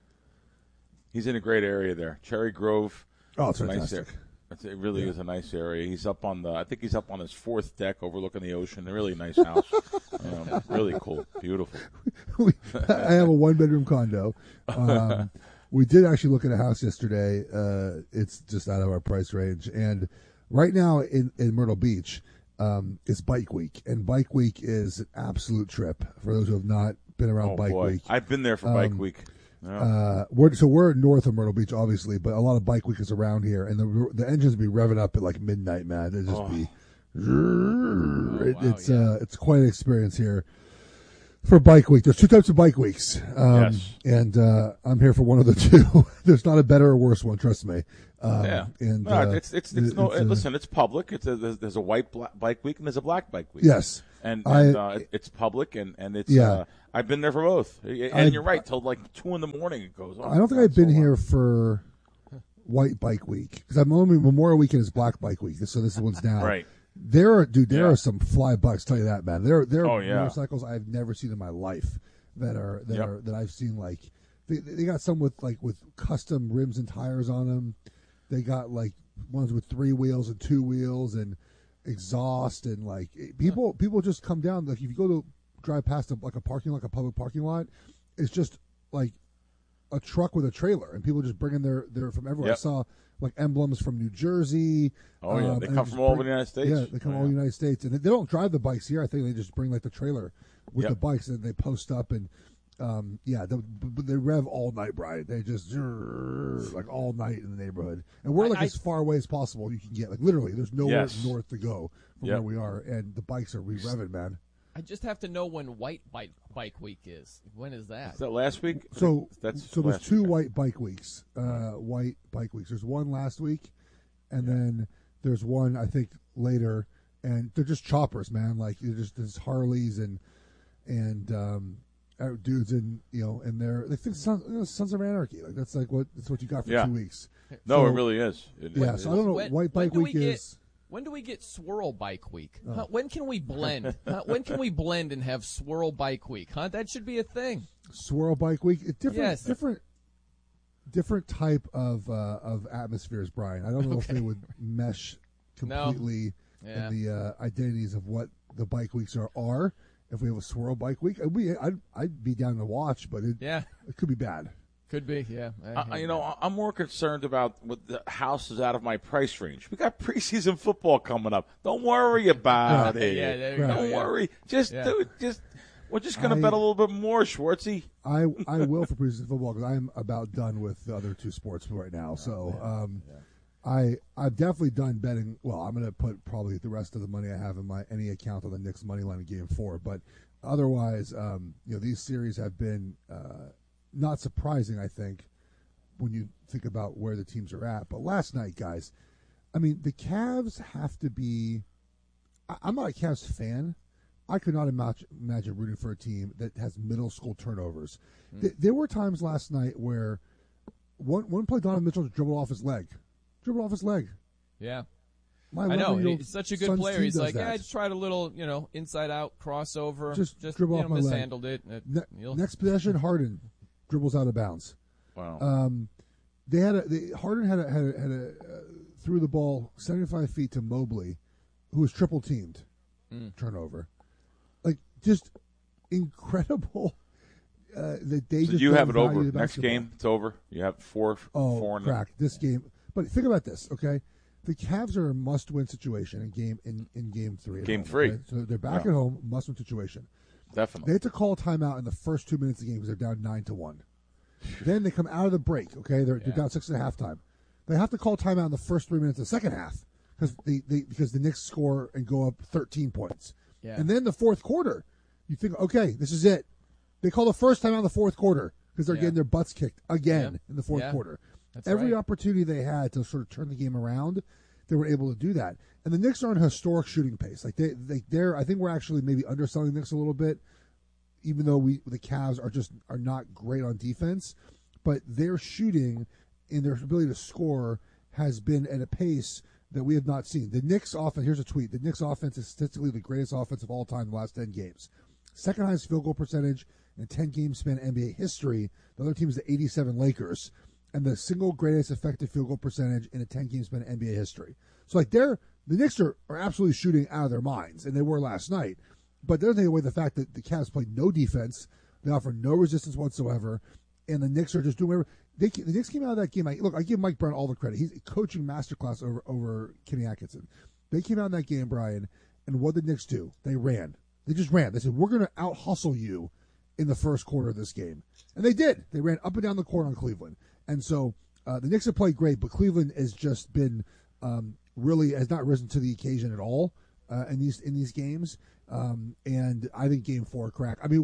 He's in a great area there. Cherry Grove. Oh, it's a nice fantastic. area. It's- It really Yeah. is a nice area. He's up on the, I think he's up on his fourth deck overlooking the ocean. A really nice house. um, really cool. Beautiful. we, I have a one bedroom condo. Um, we did actually look at a house yesterday. Uh, it's just out of our price range. And right now in, in Myrtle Beach, um, it's Bike Week. And Bike Week is an absolute trip for those who have not been around Oh, Bike boy. Week. I've been there for Bike Um, Week. Yeah. Uh, we're, so we're north of Myrtle Beach, obviously, but a lot of Bike Week is around here, and the the engines be revving up at like midnight, man. It just Oh. be, Oh, it, wow, it's yeah. uh, it's quite an experience here. For bike week, there's two types of bike weeks, um, Yes. and uh, I'm here for one of the two. There's not a better or worse one, trust me. Um, yeah, and no, uh, it's it's, it's it- no. it's, uh, listen, it's public. It's a, there's, there's a white bla- bike week and there's a black bike week. Yes. and, I- and uh, it, it's public and and it's. Yeah. Uh, I've been there for both, and I- you're right. Till like two in the morning, it goes on. I don't think I've been here for white bike week because I'm only Memorial Weekend is black bike week, so this one's now. Right. There are, dude. There Yeah. are some fly bikes. Tell you that, man. There, there are Oh, yeah. motorcycles I've never seen in my life that are that Yep. are that I've seen. Like they, they got some with like with custom rims and tires on them. They got like ones with three wheels and two wheels and exhaust and like it- people people just come down. Like if you go to drive past a, like a parking lot, like a public parking lot, it's just like a truck with a trailer, and people just bringing their their from everywhere. Yep. I saw like emblems from New Jersey. Oh, yeah. um, They and come just from all over bring- the United States. Yeah, they come Oh, all over yeah. the United States, and they, they don't drive the bikes here. I think they just bring like the trailer with Yep. the bikes, and they post up and. Um, yeah, the, but they rev all night, Brian. They just like all night in the neighborhood, and we're I- like I- as far away as possible you can get. Like literally, there's nowhere Yes. north to go from Yep. where we are, and the bikes are re-revving, man. I just have to know when White Bike Bike Week is. When is that? Is that last week? So, that's so there's last two week. white bike weeks, uh, white bike weeks. There's one last week, and then there's one I think later, and they're just choppers, man. Like they're just there's Harleys and and um, uh, dudes in you know, and they're they think Sons, you know, Sons of Anarchy. Like that's like what that's what you got for Yeah. two weeks. No, So- it really is. It- yeah, it so I is. don't know. When- white when bike do we week get- is. When do we get Swirl Bike Week? Oh. Huh? When can we blend? huh? When can we blend and have Swirl Bike Week? Huh? That should be a thing. Swirl Bike Week. It different, Yes. different, different type of uh, of atmospheres, Brian. I don't know if Okay. they would mesh No. completely Yeah. in the uh, identities of what the bike weeks are. Are if we have a Swirl Bike Week, I'd be, I'd, I'd be down to watch, but it Yeah. it could be bad. Could be, yeah. I, you know, I- I'm more concerned about what the house is out of my price range. We got preseason football coming up. Don't worry about Yeah, it. yeah, there you go, Don't yeah. worry. Just Yeah. do it. Just we're just going to I- bet a little bit more, Schwartzy. I I will for preseason football because I'm about done with the other two sports right now. So um, I I've definitely done betting. Well, I'm going to put probably the rest of the money I have in my any account on the Knicks money line in Game Four. But otherwise, um, you know, these series have been uh, not surprising. I think when you think about where the teams are at. But last night, guys, I mean, the Cavs have to be. I, I'm not a Cavs fan. I could not imagine, imagine rooting for a team that has middle school turnovers. Mm. Th- there were times last night where one one play Donovan Mitchell dribbled off his leg, dribbled off his leg. Yeah. My I know. eleven-year-old He's such a good son's player. team He's does like, that. yeah, I just tried a little, you know, inside out crossover. Just, just dribble you off know, my leg. mishandled it. It- Ne- you'll- next possession, Harden dribbles out of bounds. Wow. Um, they had a they, Harden had a, had a, had a uh, threw the ball seventy-five feet to Mobley, who was triple teamed, Mm. turnover. Like just incredible. Uh, that they So just you don't have it over. value the Next basketball. game, it's over. You have four, Oh, four in crack this game. But think about this, okay? The Cavs are a must-win situation in game in, in game three. at Game home, three. okay? So they're back Yeah. at home, must-win situation. Definitely. They had to call a timeout in the first two minutes of the game because they're down nine to one. Then they come out of the break. Okay, they're, Yeah. they're down six at halftime. They have to call timeout in the first three minutes of the second half because they, they because the Knicks score and go up thirteen points. Yeah. And then the fourth quarter, you think, okay, this is it. They call the first time out in the fourth quarter because they're Yeah. getting their butts kicked again Yeah. in the fourth Yeah. quarter. That's Every right. opportunity they had to sort of turn the game around, they were able to do that. And the Knicks are on a historic shooting pace. Like they, they, they're. I think we're actually maybe underselling the Knicks a little bit, even though we the Cavs are just are not great on defense. But their shooting and their ability to score has been at a pace that we have not seen. The Knicks offense. Here's a tweet: the Knicks offense is statistically the greatest offense of all time in the last ten games. Second highest field goal percentage in ten game span N B A history. The other team is the eighty-seven Lakers. And the single greatest effective field goal percentage in a ten game span N B A history. So like they're the Knicks are, are absolutely shooting out of their minds, and they were last night. But they're taking away the fact that the Cavs played no defense, they offer no resistance whatsoever, and the Knicks are just doing whatever. They, the Knicks came out of that game. I, look, I give Mike Brown all the credit. He's a coaching masterclass over over Kenny Atkinson. They came out in that game, Brian, and what did the Knicks do? They ran. They just ran. They said, we're going to out hustle you in the first quarter of this game. And they did. They ran up and down the court on Cleveland. And so uh, the Knicks have played great, but Cleveland has just been um, really has not risen to the occasion at all uh, in these in these games. Um, and I think Game Four crack. I mean, what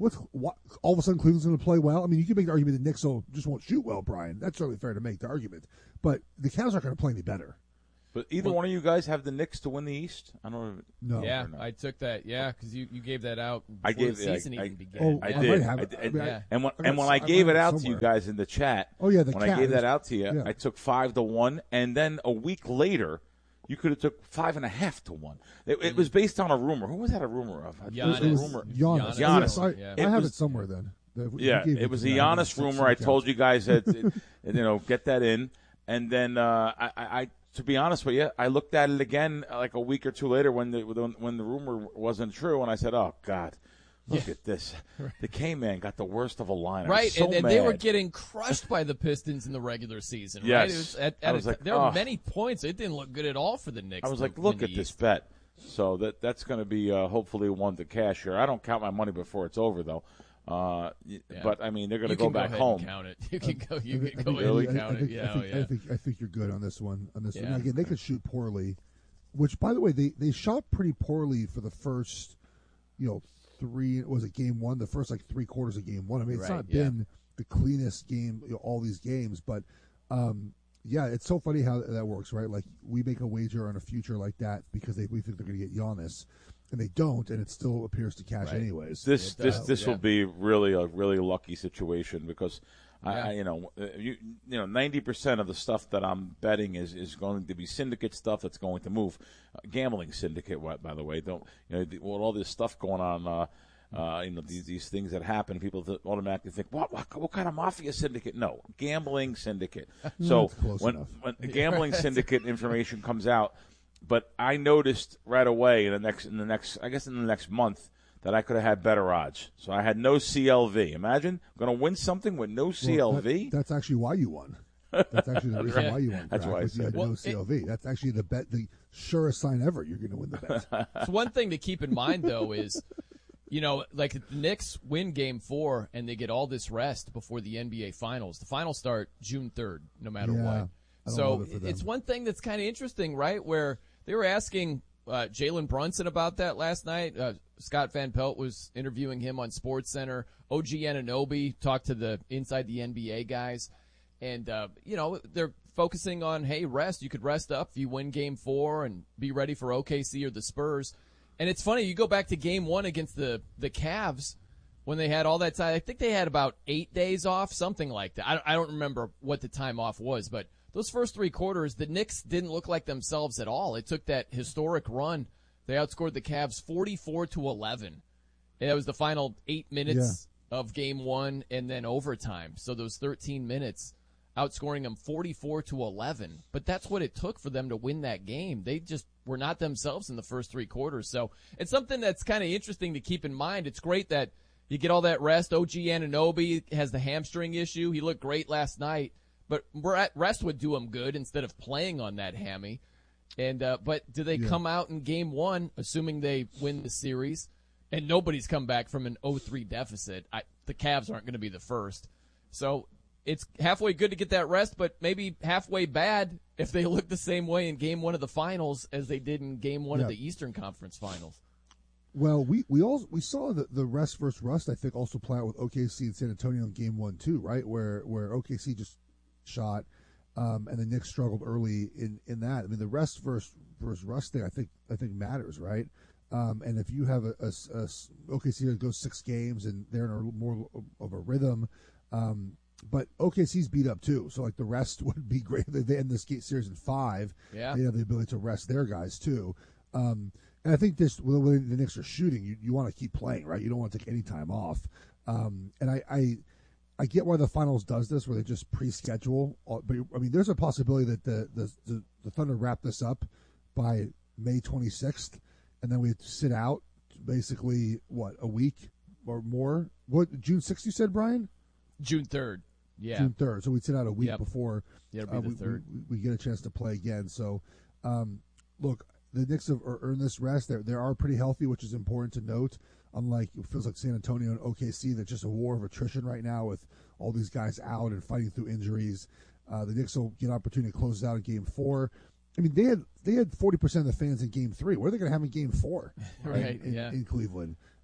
what's what, all of a sudden Cleveland's going to play well? I mean, you can make the argument that Knicks will, just won't shoot well, Brian. That's certainly fair to make the argument. But the Cavs aren't going to play any better. But either Well- one of you guys have the Knicks to win the East? I don't know. No. Yeah, I took that. Yeah, because you, you gave that out before I gave the I, season I, even began. Oh, I yeah. did. might have I it. did. I mean, I- and when I got and when s- I I gave might it have out to you somewhere. guys in the chat, Oh, yeah, the when I cat gave that is- out to you, yeah. I took five to one, and then a week later, you could have took five and a half to one. It, it was based on a rumor. Who was that a rumor of? It was a Giannis. rumor. Giannis. Giannis. I, It I have was- it somewhere then. The- we Yeah, gave it was a to Brian. Giannis I'll rumor. I check told out. you guys that, it- you know, get that in. And then, uh, I, I, I, to be honest with you, I looked at it again like a week or two later when the when the rumor wasn't true, and I said, "Oh God, look Yeah. at this! The K-Man got the worst of a line." I was Right, so and, and they were mad. getting crushed by the Pistons in the regular season. Right? Yes. It was at, I at was a, like, there were "Ugh." many points. It didn't look good at all for the Knicks. I was to like, win "Look the at this East. bet." So that that's going to be uh, hopefully one to cash here. I don't count my money before it's over, though. Uh, y- Yeah. But I mean, they're going to You go can back ahead home. And count it. You can go. You I can think- go I ahead think- and I count think- it. I Yeah, think, yeah. I think I think you're good on this one. On this Yeah. one, again, they could shoot poorly, which, by the way, they, they shot pretty poorly for the first, you know, three. Was it game one? The first like three quarters of game one. I mean, it's Right, not yeah. been the cleanest game, you know, all these games, but um, yeah, it's so funny how that works, right? Like we make a wager on a future like that because they we think they're going to get Giannis, and they don't, and it still appears to cash Right. anyways. This It this does, this yeah. will be really a really lucky situation because I, Yeah. I you know uh, you you know ninety percent of the stuff that I'm betting is, is going to be syndicate stuff that's going to move, uh, gambling syndicate. What by the way, don't you know the, with all this stuff going on. Uh, uh, you know these these things that happen, people th- automatically think, what, what what kind of mafia syndicate? No, gambling syndicate. So That's close when enough. when the gambling syndicate information comes out, but I noticed right away in the next in the next I guess in the next month that I could have had better odds. So I had no C L V. Imagine going to win something with no C L V. Well, that- that's actually why you won. That's actually the reason Right. why you won. That's Crack, why I was you had said. no Well, C L V. That's actually the bet, the surest sign ever. You're going to win the bet. So one thing to keep in mind, though, is, you know, like the Knicks win Game Four and they get all this rest before the N B A Finals. The finals start June third, no matter Yeah, what. I don't So love it for them. it's one thing that's kind of interesting, right? Where they were asking uh, Jalen Brunson about that last night. Uh, Scott Van Pelt was interviewing him on SportsCenter. O G Anunoby talked to the inside the N B A guys, and uh, you know they're focusing on, hey, rest. You could rest up if you win Game Four and be ready for O K C or the Spurs. And it's funny, you go back to Game One against the the Cavs when they had all that time. I think they had about eight days off, something like that. I, I don't remember what the time off was, but those first three quarters, the Knicks didn't look like themselves at all. It took that historic run. They outscored the Cavs forty-four to eleven. And that was the final eight minutes of Game One and then overtime. So those thirteen minutes, outscoring them forty-four to eleven. But that's what it took for them to win that game. They just were not themselves in the first three quarters. So it's something that's kind of interesting to keep in mind. It's great that you get all that rest. O G Anunoby has the hamstring issue. He looked great last night, but rest would do him good instead of playing on that hammy. And uh, but do they Yeah. come out in Game One, assuming they win the series, and nobody's come back from an oh three deficit? I, the Cavs aren't going to be the first. So it's halfway good to get that rest, but maybe halfway bad if they look the same way in Game One of the Finals as they did in Game One Yeah. of the Eastern Conference Finals. Well, we we all we saw the, the rest versus rust. I think also play out with O K C and San Antonio in Game One too, right? Where where O K C just shot, um, and the Knicks struggled early in, in that. I mean, the rest versus versus rust thing, I think I think matters, right? Um, and if you have a, a, a O K C that goes six games and they're in a little more of a rhythm, um, but O K C's beat up too, so like the rest would be great. If they end this series in five. Yeah. They have the ability to rest their guys too. Um, and I think this, when the Knicks are shooting, you, you want to keep playing, right? You don't want to take any time off. Um, and I, I, I get why the finals does this, where they just pre-schedule. But I mean, there's a possibility that the the, the, the Thunder wrap this up by May twenty-sixth, and then we sit out basically what, a week or more. What, June sixth? You said, Brian? June third. Yeah. June third. So we'd sit out a week Yep. before Yeah, it'll be uh, the we, third. We, we get a chance to play again. So, um, look, the Knicks have earned this rest. They they are pretty healthy, which is important to note. Unlike, it feels like San Antonio and O K C, that's just a war of attrition right now with all these guys out and fighting through injuries. Uh, the Knicks will get an opportunity to close it out in Game Four. I mean, they had they had forty percent of the fans in Game Three. What are they going to have in Game Four? Right, in, yeah. in Cleveland.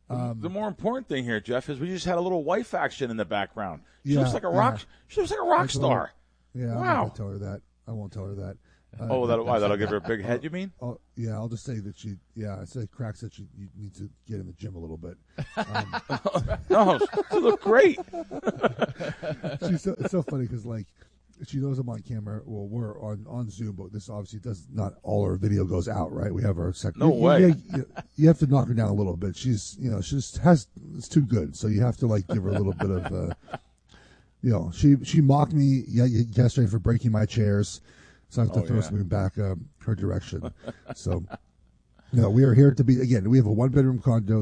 Um, the more important thing here, Jeff, is we just had a little wife action in the background. She Yeah, looks like a rock. yeah. She looks like a rock That's what star. I- Yeah, I'm Wow. not gonna tell her that. I won't tell her that. Uh, Oh, that why? That'll give her a big head. You mean? Oh, yeah, I'll just say that she. Yeah, I say Crack said she you need to get in the gym a little bit. Um, no, she look great. She's so, it's so funny because like she knows I'm on camera. Well, we're on on Zoom, but this obviously does not all our video goes out, right? We have our second. No you, way. You, you, you have to knock her down a little bit. She's you know she's has it's too good, so you have to like give her a little bit of. Uh, you know, she she mocked me ye- yesterday for breaking my chairs. So I have to Oh, throw yeah. something back um, her direction. So, no, we are here to be, again, we have a one-bedroom condo.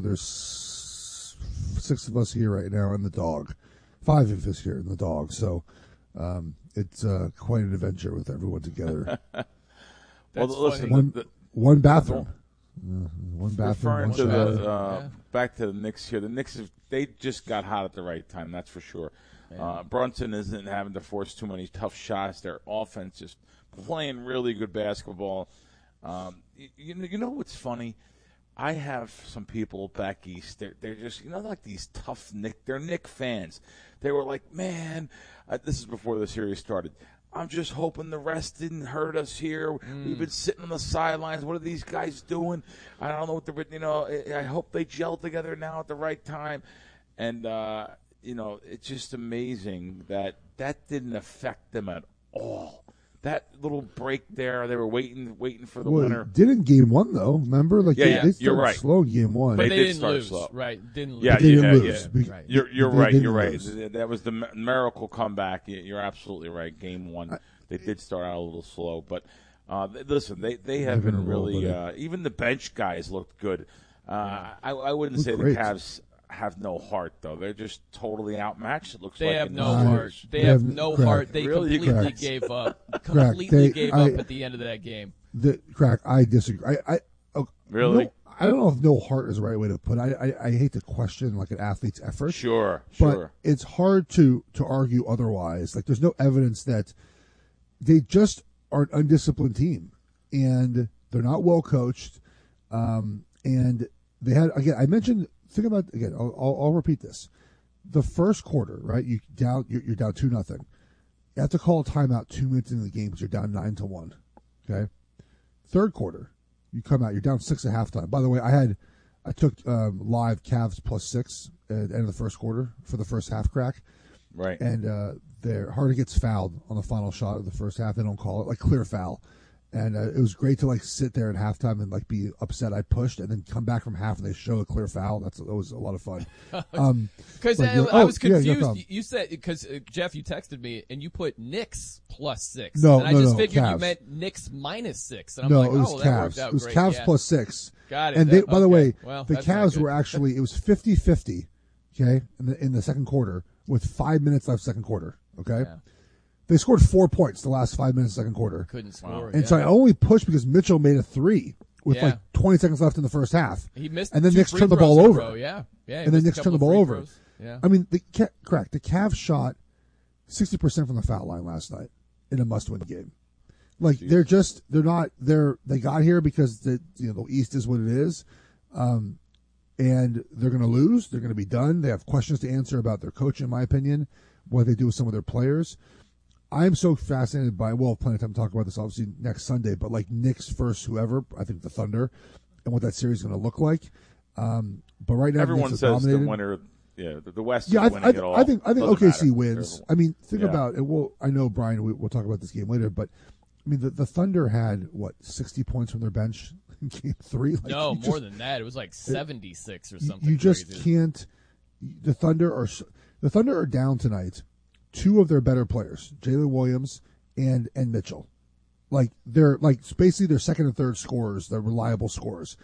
There's six of us here right now and the dog. Five of us here and the dog. So um, it's uh, quite an adventure with everyone together. Well, That's listen, one, the- the- one bathroom. Uh, one bathroom, Referring one to shower. the uh, back to the Knicks here. The Knicks, have, they just got hot at the right time. That's for sure. Uh, Brunson isn't having to force too many tough shots. Their offense just playing really good basketball. Um, you, you know, you know what's funny? I have some people back east. They're they're just you know like these tough Knick. They're Knick fans. They were like, man, uh, this is before the series started. I'm just hoping the rest didn't hurt us here. Mm. We've been sitting on the sidelines. What are these guys doing? I don't know what they're. You know, I I hope they gel together now at the right time. And uh, you know, it's just amazing that that didn't affect them at all. That little break there, they were waiting, waiting for the Well, winner. it did in game one though. Remember, like Yeah, they, yeah, they you're started right. slow in game one. But they, They did didn't start lose, slow. right? Didn't lose. Yeah, They didn't yeah, lose. yeah. Be- Right. You're you're they right. didn't You're right. lose. That was the mi- miracle comeback. You- You're absolutely right. Game one, they did start out a little slow, but uh, th- listen, they they have They've been been a roll, really. buddy. Uh, even the bench guys looked good. Uh, I, I wouldn't Looked say great. the Cavs have no heart though. They're just totally outmatched. It looks They like have in no the heart. series. They They have have- no correct. heart. They Really? completely Correct. gave up. Correct. Completely They- gave I- up at the end of that game. The crack, I disagree. I, I oh, Really? no, I don't know if no heart is the right way to put it. I, I, I hate to question like an athlete's effort. Sure, but sure. it's hard to to argue otherwise. Like there's no evidence that they just are an undisciplined team, and they're not well coached. Um, and they had again. I mentioned. Think about again. I'll, I'll, I'll repeat this. The first quarter, right? You down. You're, you're down two nothing. You have to call a timeout two minutes into the game because you're down nine to one. Okay. Third quarter, you come out. You're down six at halftime. By the way, I had I took um, live Cavs plus six at the end of the first quarter for the first half crack. Right. And uh, their Harden gets fouled on the final shot of the first half. They don't call it like clear foul. And uh, it was great to like sit there at halftime and like be upset I pushed, and then come back from half and they show a clear foul. That's that was a lot of fun. Um, Because like, I, you know, I oh, was yeah, no confused. problem. you, you said because uh, Jeff, you texted me and you put Knicks plus six. No, and I no, just no, figured you Cavs. meant Knicks minus six. And I'm no, like, it was oh, well, that worked Cavs. out It was great. Cavs yeah. plus six. Got it. And they, That- by the okay. way, Well, the that's not Cavs good. were actually it was fifty-fifty, okay, in the in the second quarter with five minutes left second quarter. Okay, they scored four points the last five minutes of second quarter. Couldn't score. And yeah. so I only pushed because Mitchell made a three with Yeah. like twenty seconds left in the first half. He missed and then two Knicks free turned the throws ball in a over. row, yeah. Yeah, he and then missed a Knicks turned the couple ball of free over. throws. Yeah. I mean, the Ca- correct. The Cavs shot sixty percent from the foul line last night in a must-win game. Like they're just they're not they're they got here because the you know the East is what it is, um, and they're going to lose. They're going to be done. They have questions to answer about their coach, in my opinion, what they do with some of their players. I'm so fascinated by, well, plenty of time to talk about this obviously next Sunday, but like Knicks versus whoever, I think the Thunder, and what that series is going to look like. Um, but right now, Everyone Knicks says are dominated. the winner. Yeah, the, the West Yeah, is I, winning I, it all. I think I think Doesn't O K C matter. wins. They're- I mean, think Yeah. about it. Well, I know Brian. We, we'll talk about this game later, but I mean, the, the Thunder had what sixty points from their bench in Game Three. Like, no, you more just- than that. It was like seventy-six or you- something. You just crazy. can't. The Thunder are s- the Thunder are down tonight. Two of their better players, Jalen Williams and and Mitchell, like they're like basically their second and third scorers, they're reliable scorers,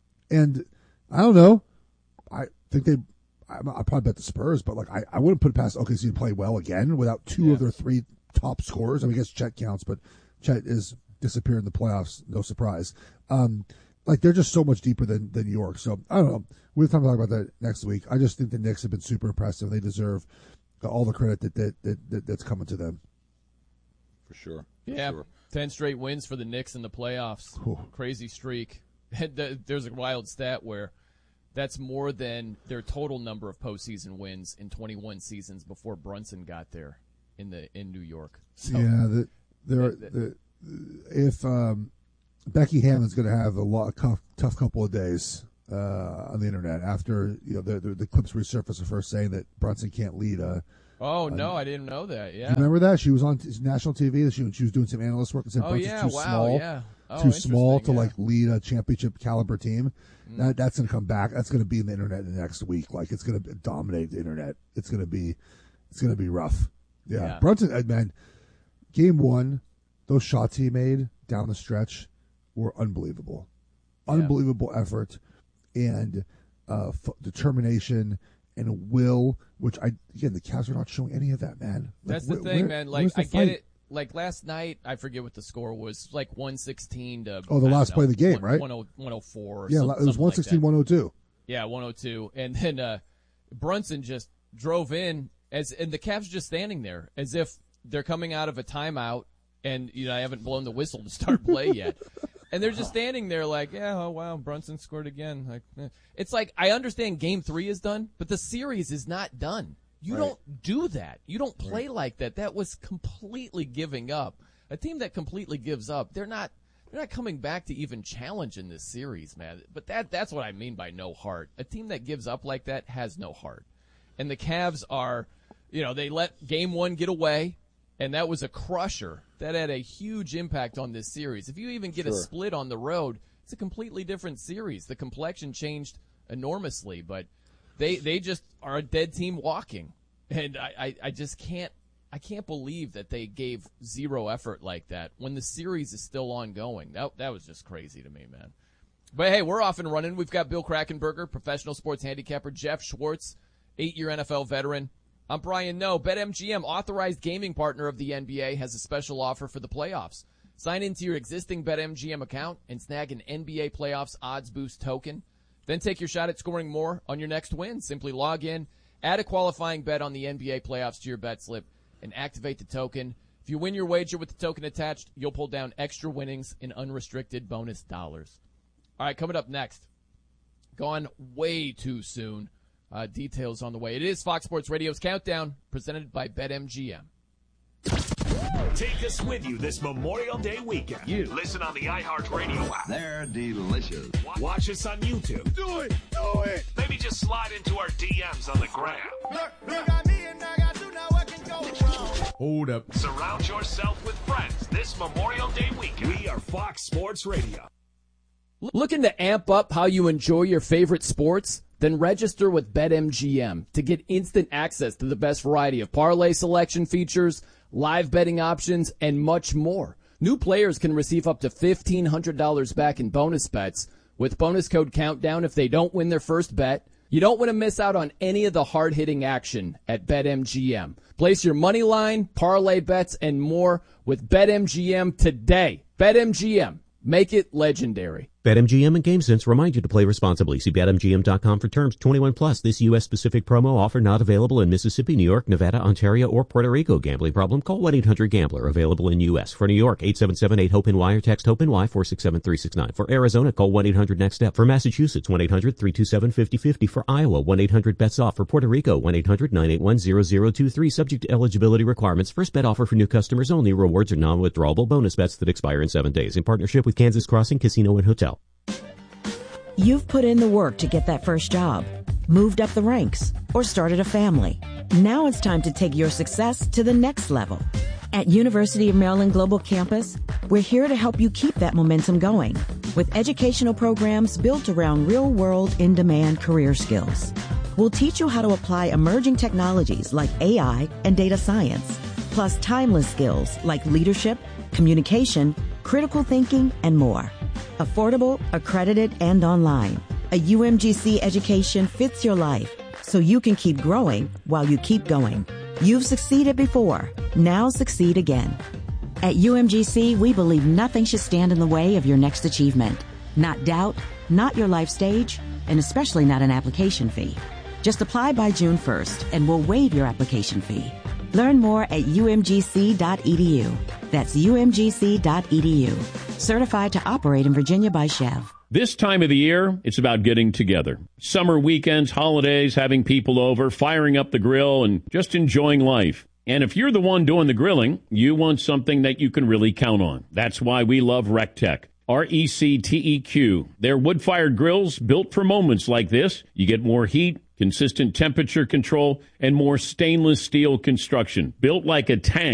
and I don't know. I think they. I, I probably bet the Spurs, but like I, I wouldn't put it past O K C to play well again without two of their three top scorers. I mean, I guess Chet counts, but Chet is disappeared in the playoffs. No surprise. Um, like they're just so much deeper than than New York. So I don't know. We'll have time to talk about that next week. I just think the Knicks have been super impressive. They deserve all the credit that that, that, that that's coming to them. For sure. Yeah, For sure. ten straight wins for the Knicks in the playoffs. Ooh. Crazy streak. And th- There's a wild stat where That's more than their total number of postseason wins in twenty-one seasons before Brunson got there in the in New York. So, yeah, the, there. The, if um, Becky Hammond's going to have a lot tough, tough couple of days uh, on the internet after you know the, the, the clips resurfaced of her saying that Brunson can't lead a. Oh no, I didn't know that. Yeah, you remember that she was on t- national T V. She, she was doing some analyst work and said oh, Brunson's yeah, too wow, small, yeah. oh, too small to yeah. like lead a championship caliber team. Mm. That that's going to come back. That's going to be in the internet in the next week. Like it's going to dominate the internet. It's going to be, it's going to be rough. Yeah, Yeah. Brunson, man. Game one, those shots he made down the stretch were unbelievable, unbelievable effort and uh, f- determination. And will, which I again, the Cavs are not showing any of that, man. Like, That's the wh- thing, where- man. Like where's the I get fight? it. Like last night, I forget what the score was. Like one sixteen to Oh, the I don't last know, play of the game, one- right? one oh one oh four. Or Yeah, some- it was something one like sixteen, that. one oh two. Yeah, one oh two, and then uh, Brunson just drove in as, and the Cavs just standing there as if they're coming out of a timeout, and you know I haven't blown the whistle to start play yet. And they're just standing there like, yeah, oh, wow, Brunson scored again. Like, eh. It's like, I understand game three is done, but the series is not done. You Right. don't do that. You don't play like that. That was completely giving up. A team that completely gives up, they're not they're not coming back to even challenge in this series, man. But that that's what I mean by no heart. A team that gives up like that has no heart. And the Cavs are, you know, they let game one get away. And that was a crusher. That had a huge impact on this series. If you even get Sure. a split on the road, it's a completely different series. The complexion changed enormously, but they they just are a dead team walking. And I, I, I just can't I can't believe that they gave zero effort like that when the series is still ongoing. That that was just crazy to me, man. But hey, we're off and running. We've got Bill Krackenberger, professional sports handicapper, Jeff Schwartz, eight-year N F L veteran. I'm Brian Noe. BetMGM, authorized gaming partner of the N B A, has a special offer for the playoffs. Sign into your existing BetMGM account and snag an N B A Playoffs Odds Boost token. Then take your shot at scoring more on your next win. Simply log in, add a qualifying bet on the N B A Playoffs to your bet slip, and activate the token. If you win your wager with the token attached, you'll pull down extra winnings in unrestricted bonus dollars. All right, coming up next. Gone way too soon. Uh, details on the way. It is Fox Sports Radio's Countdown, presented by BetMGM. Take us with you this Memorial Day weekend. You listen on the iHeartRadio app. They're delicious. Watch us on YouTube. Do it! Do it! Maybe just slide into our D Ms on the gram. Look, look at me and I got you now. What can go wrong? Hold up. Surround yourself with friends this Memorial Day weekend. We are Fox Sports Radio. Looking to amp up how you enjoy your favorite sports? Then register with BetMGM to get instant access to the best variety of parlay selection features, live betting options, and much more. New players can receive up to fifteen hundred dollars back in bonus bets with bonus code COUNTDOWN if they don't win their first bet. You don't want to miss out on any of the hard-hitting action at BetMGM. Place your money line, parlay bets, and more with BetMGM today. BetMGM. Make it legendary. BetMGM and GameSense remind you to play responsibly. See Bet M G M dot com for terms. twenty-one plus. This U S-specific promo offer not available in Mississippi, New York, Nevada, Ontario, or Puerto Rico. Gambling problem? Call one eight hundred gambler. Available in U S. For New York, eight seven seven eight hope N Y or text HOPE-NY four six seven three six nine. For Arizona, call one eight hundred next step. For Massachusetts, one eight hundred three two seven five zero five zero. For Iowa, one eight hundred bets off. For Puerto Rico, one eight hundred nine eight one zero zero two three. Subject to eligibility requirements. First bet offer for new customers only. Rewards are non-withdrawable bonus bets that expire in seven days. In partnership with Kansas Crossing Casino and Hotel. You've put in the work to get that first job, moved up the ranks, or started a family. Now it's time to take your success to the next level. At University of Maryland Global Campus, we're here to help you keep that momentum going with educational programs built around real-world, in-demand career skills. We'll teach you how to apply emerging technologies like A I and data science, plus timeless skills like leadership, communication, critical thinking, and more. Affordable, accredited, and online. A U M G C education fits your life so you can keep growing while you keep going. You've succeeded before. Now succeed again. At U M G C, we believe nothing should stand in the way of your next achievement. Not doubt, not your life stage, and especially not an application fee. Just apply by June first and we'll waive your application fee. Learn more at U M G C dot E D U. That's U M G C dot E D U. Certified to operate in Virginia by Chev. This time of the year, it's about getting together. Summer weekends, holidays, having people over, firing up the grill, and just enjoying life. And if you're the one doing the grilling, you want something that you can really count on. That's why we love RecTech. R E C T E Q. They're wood-fired grills built for moments like this. You get more heat, consistent temperature control, and more stainless steel construction. Built like a tank.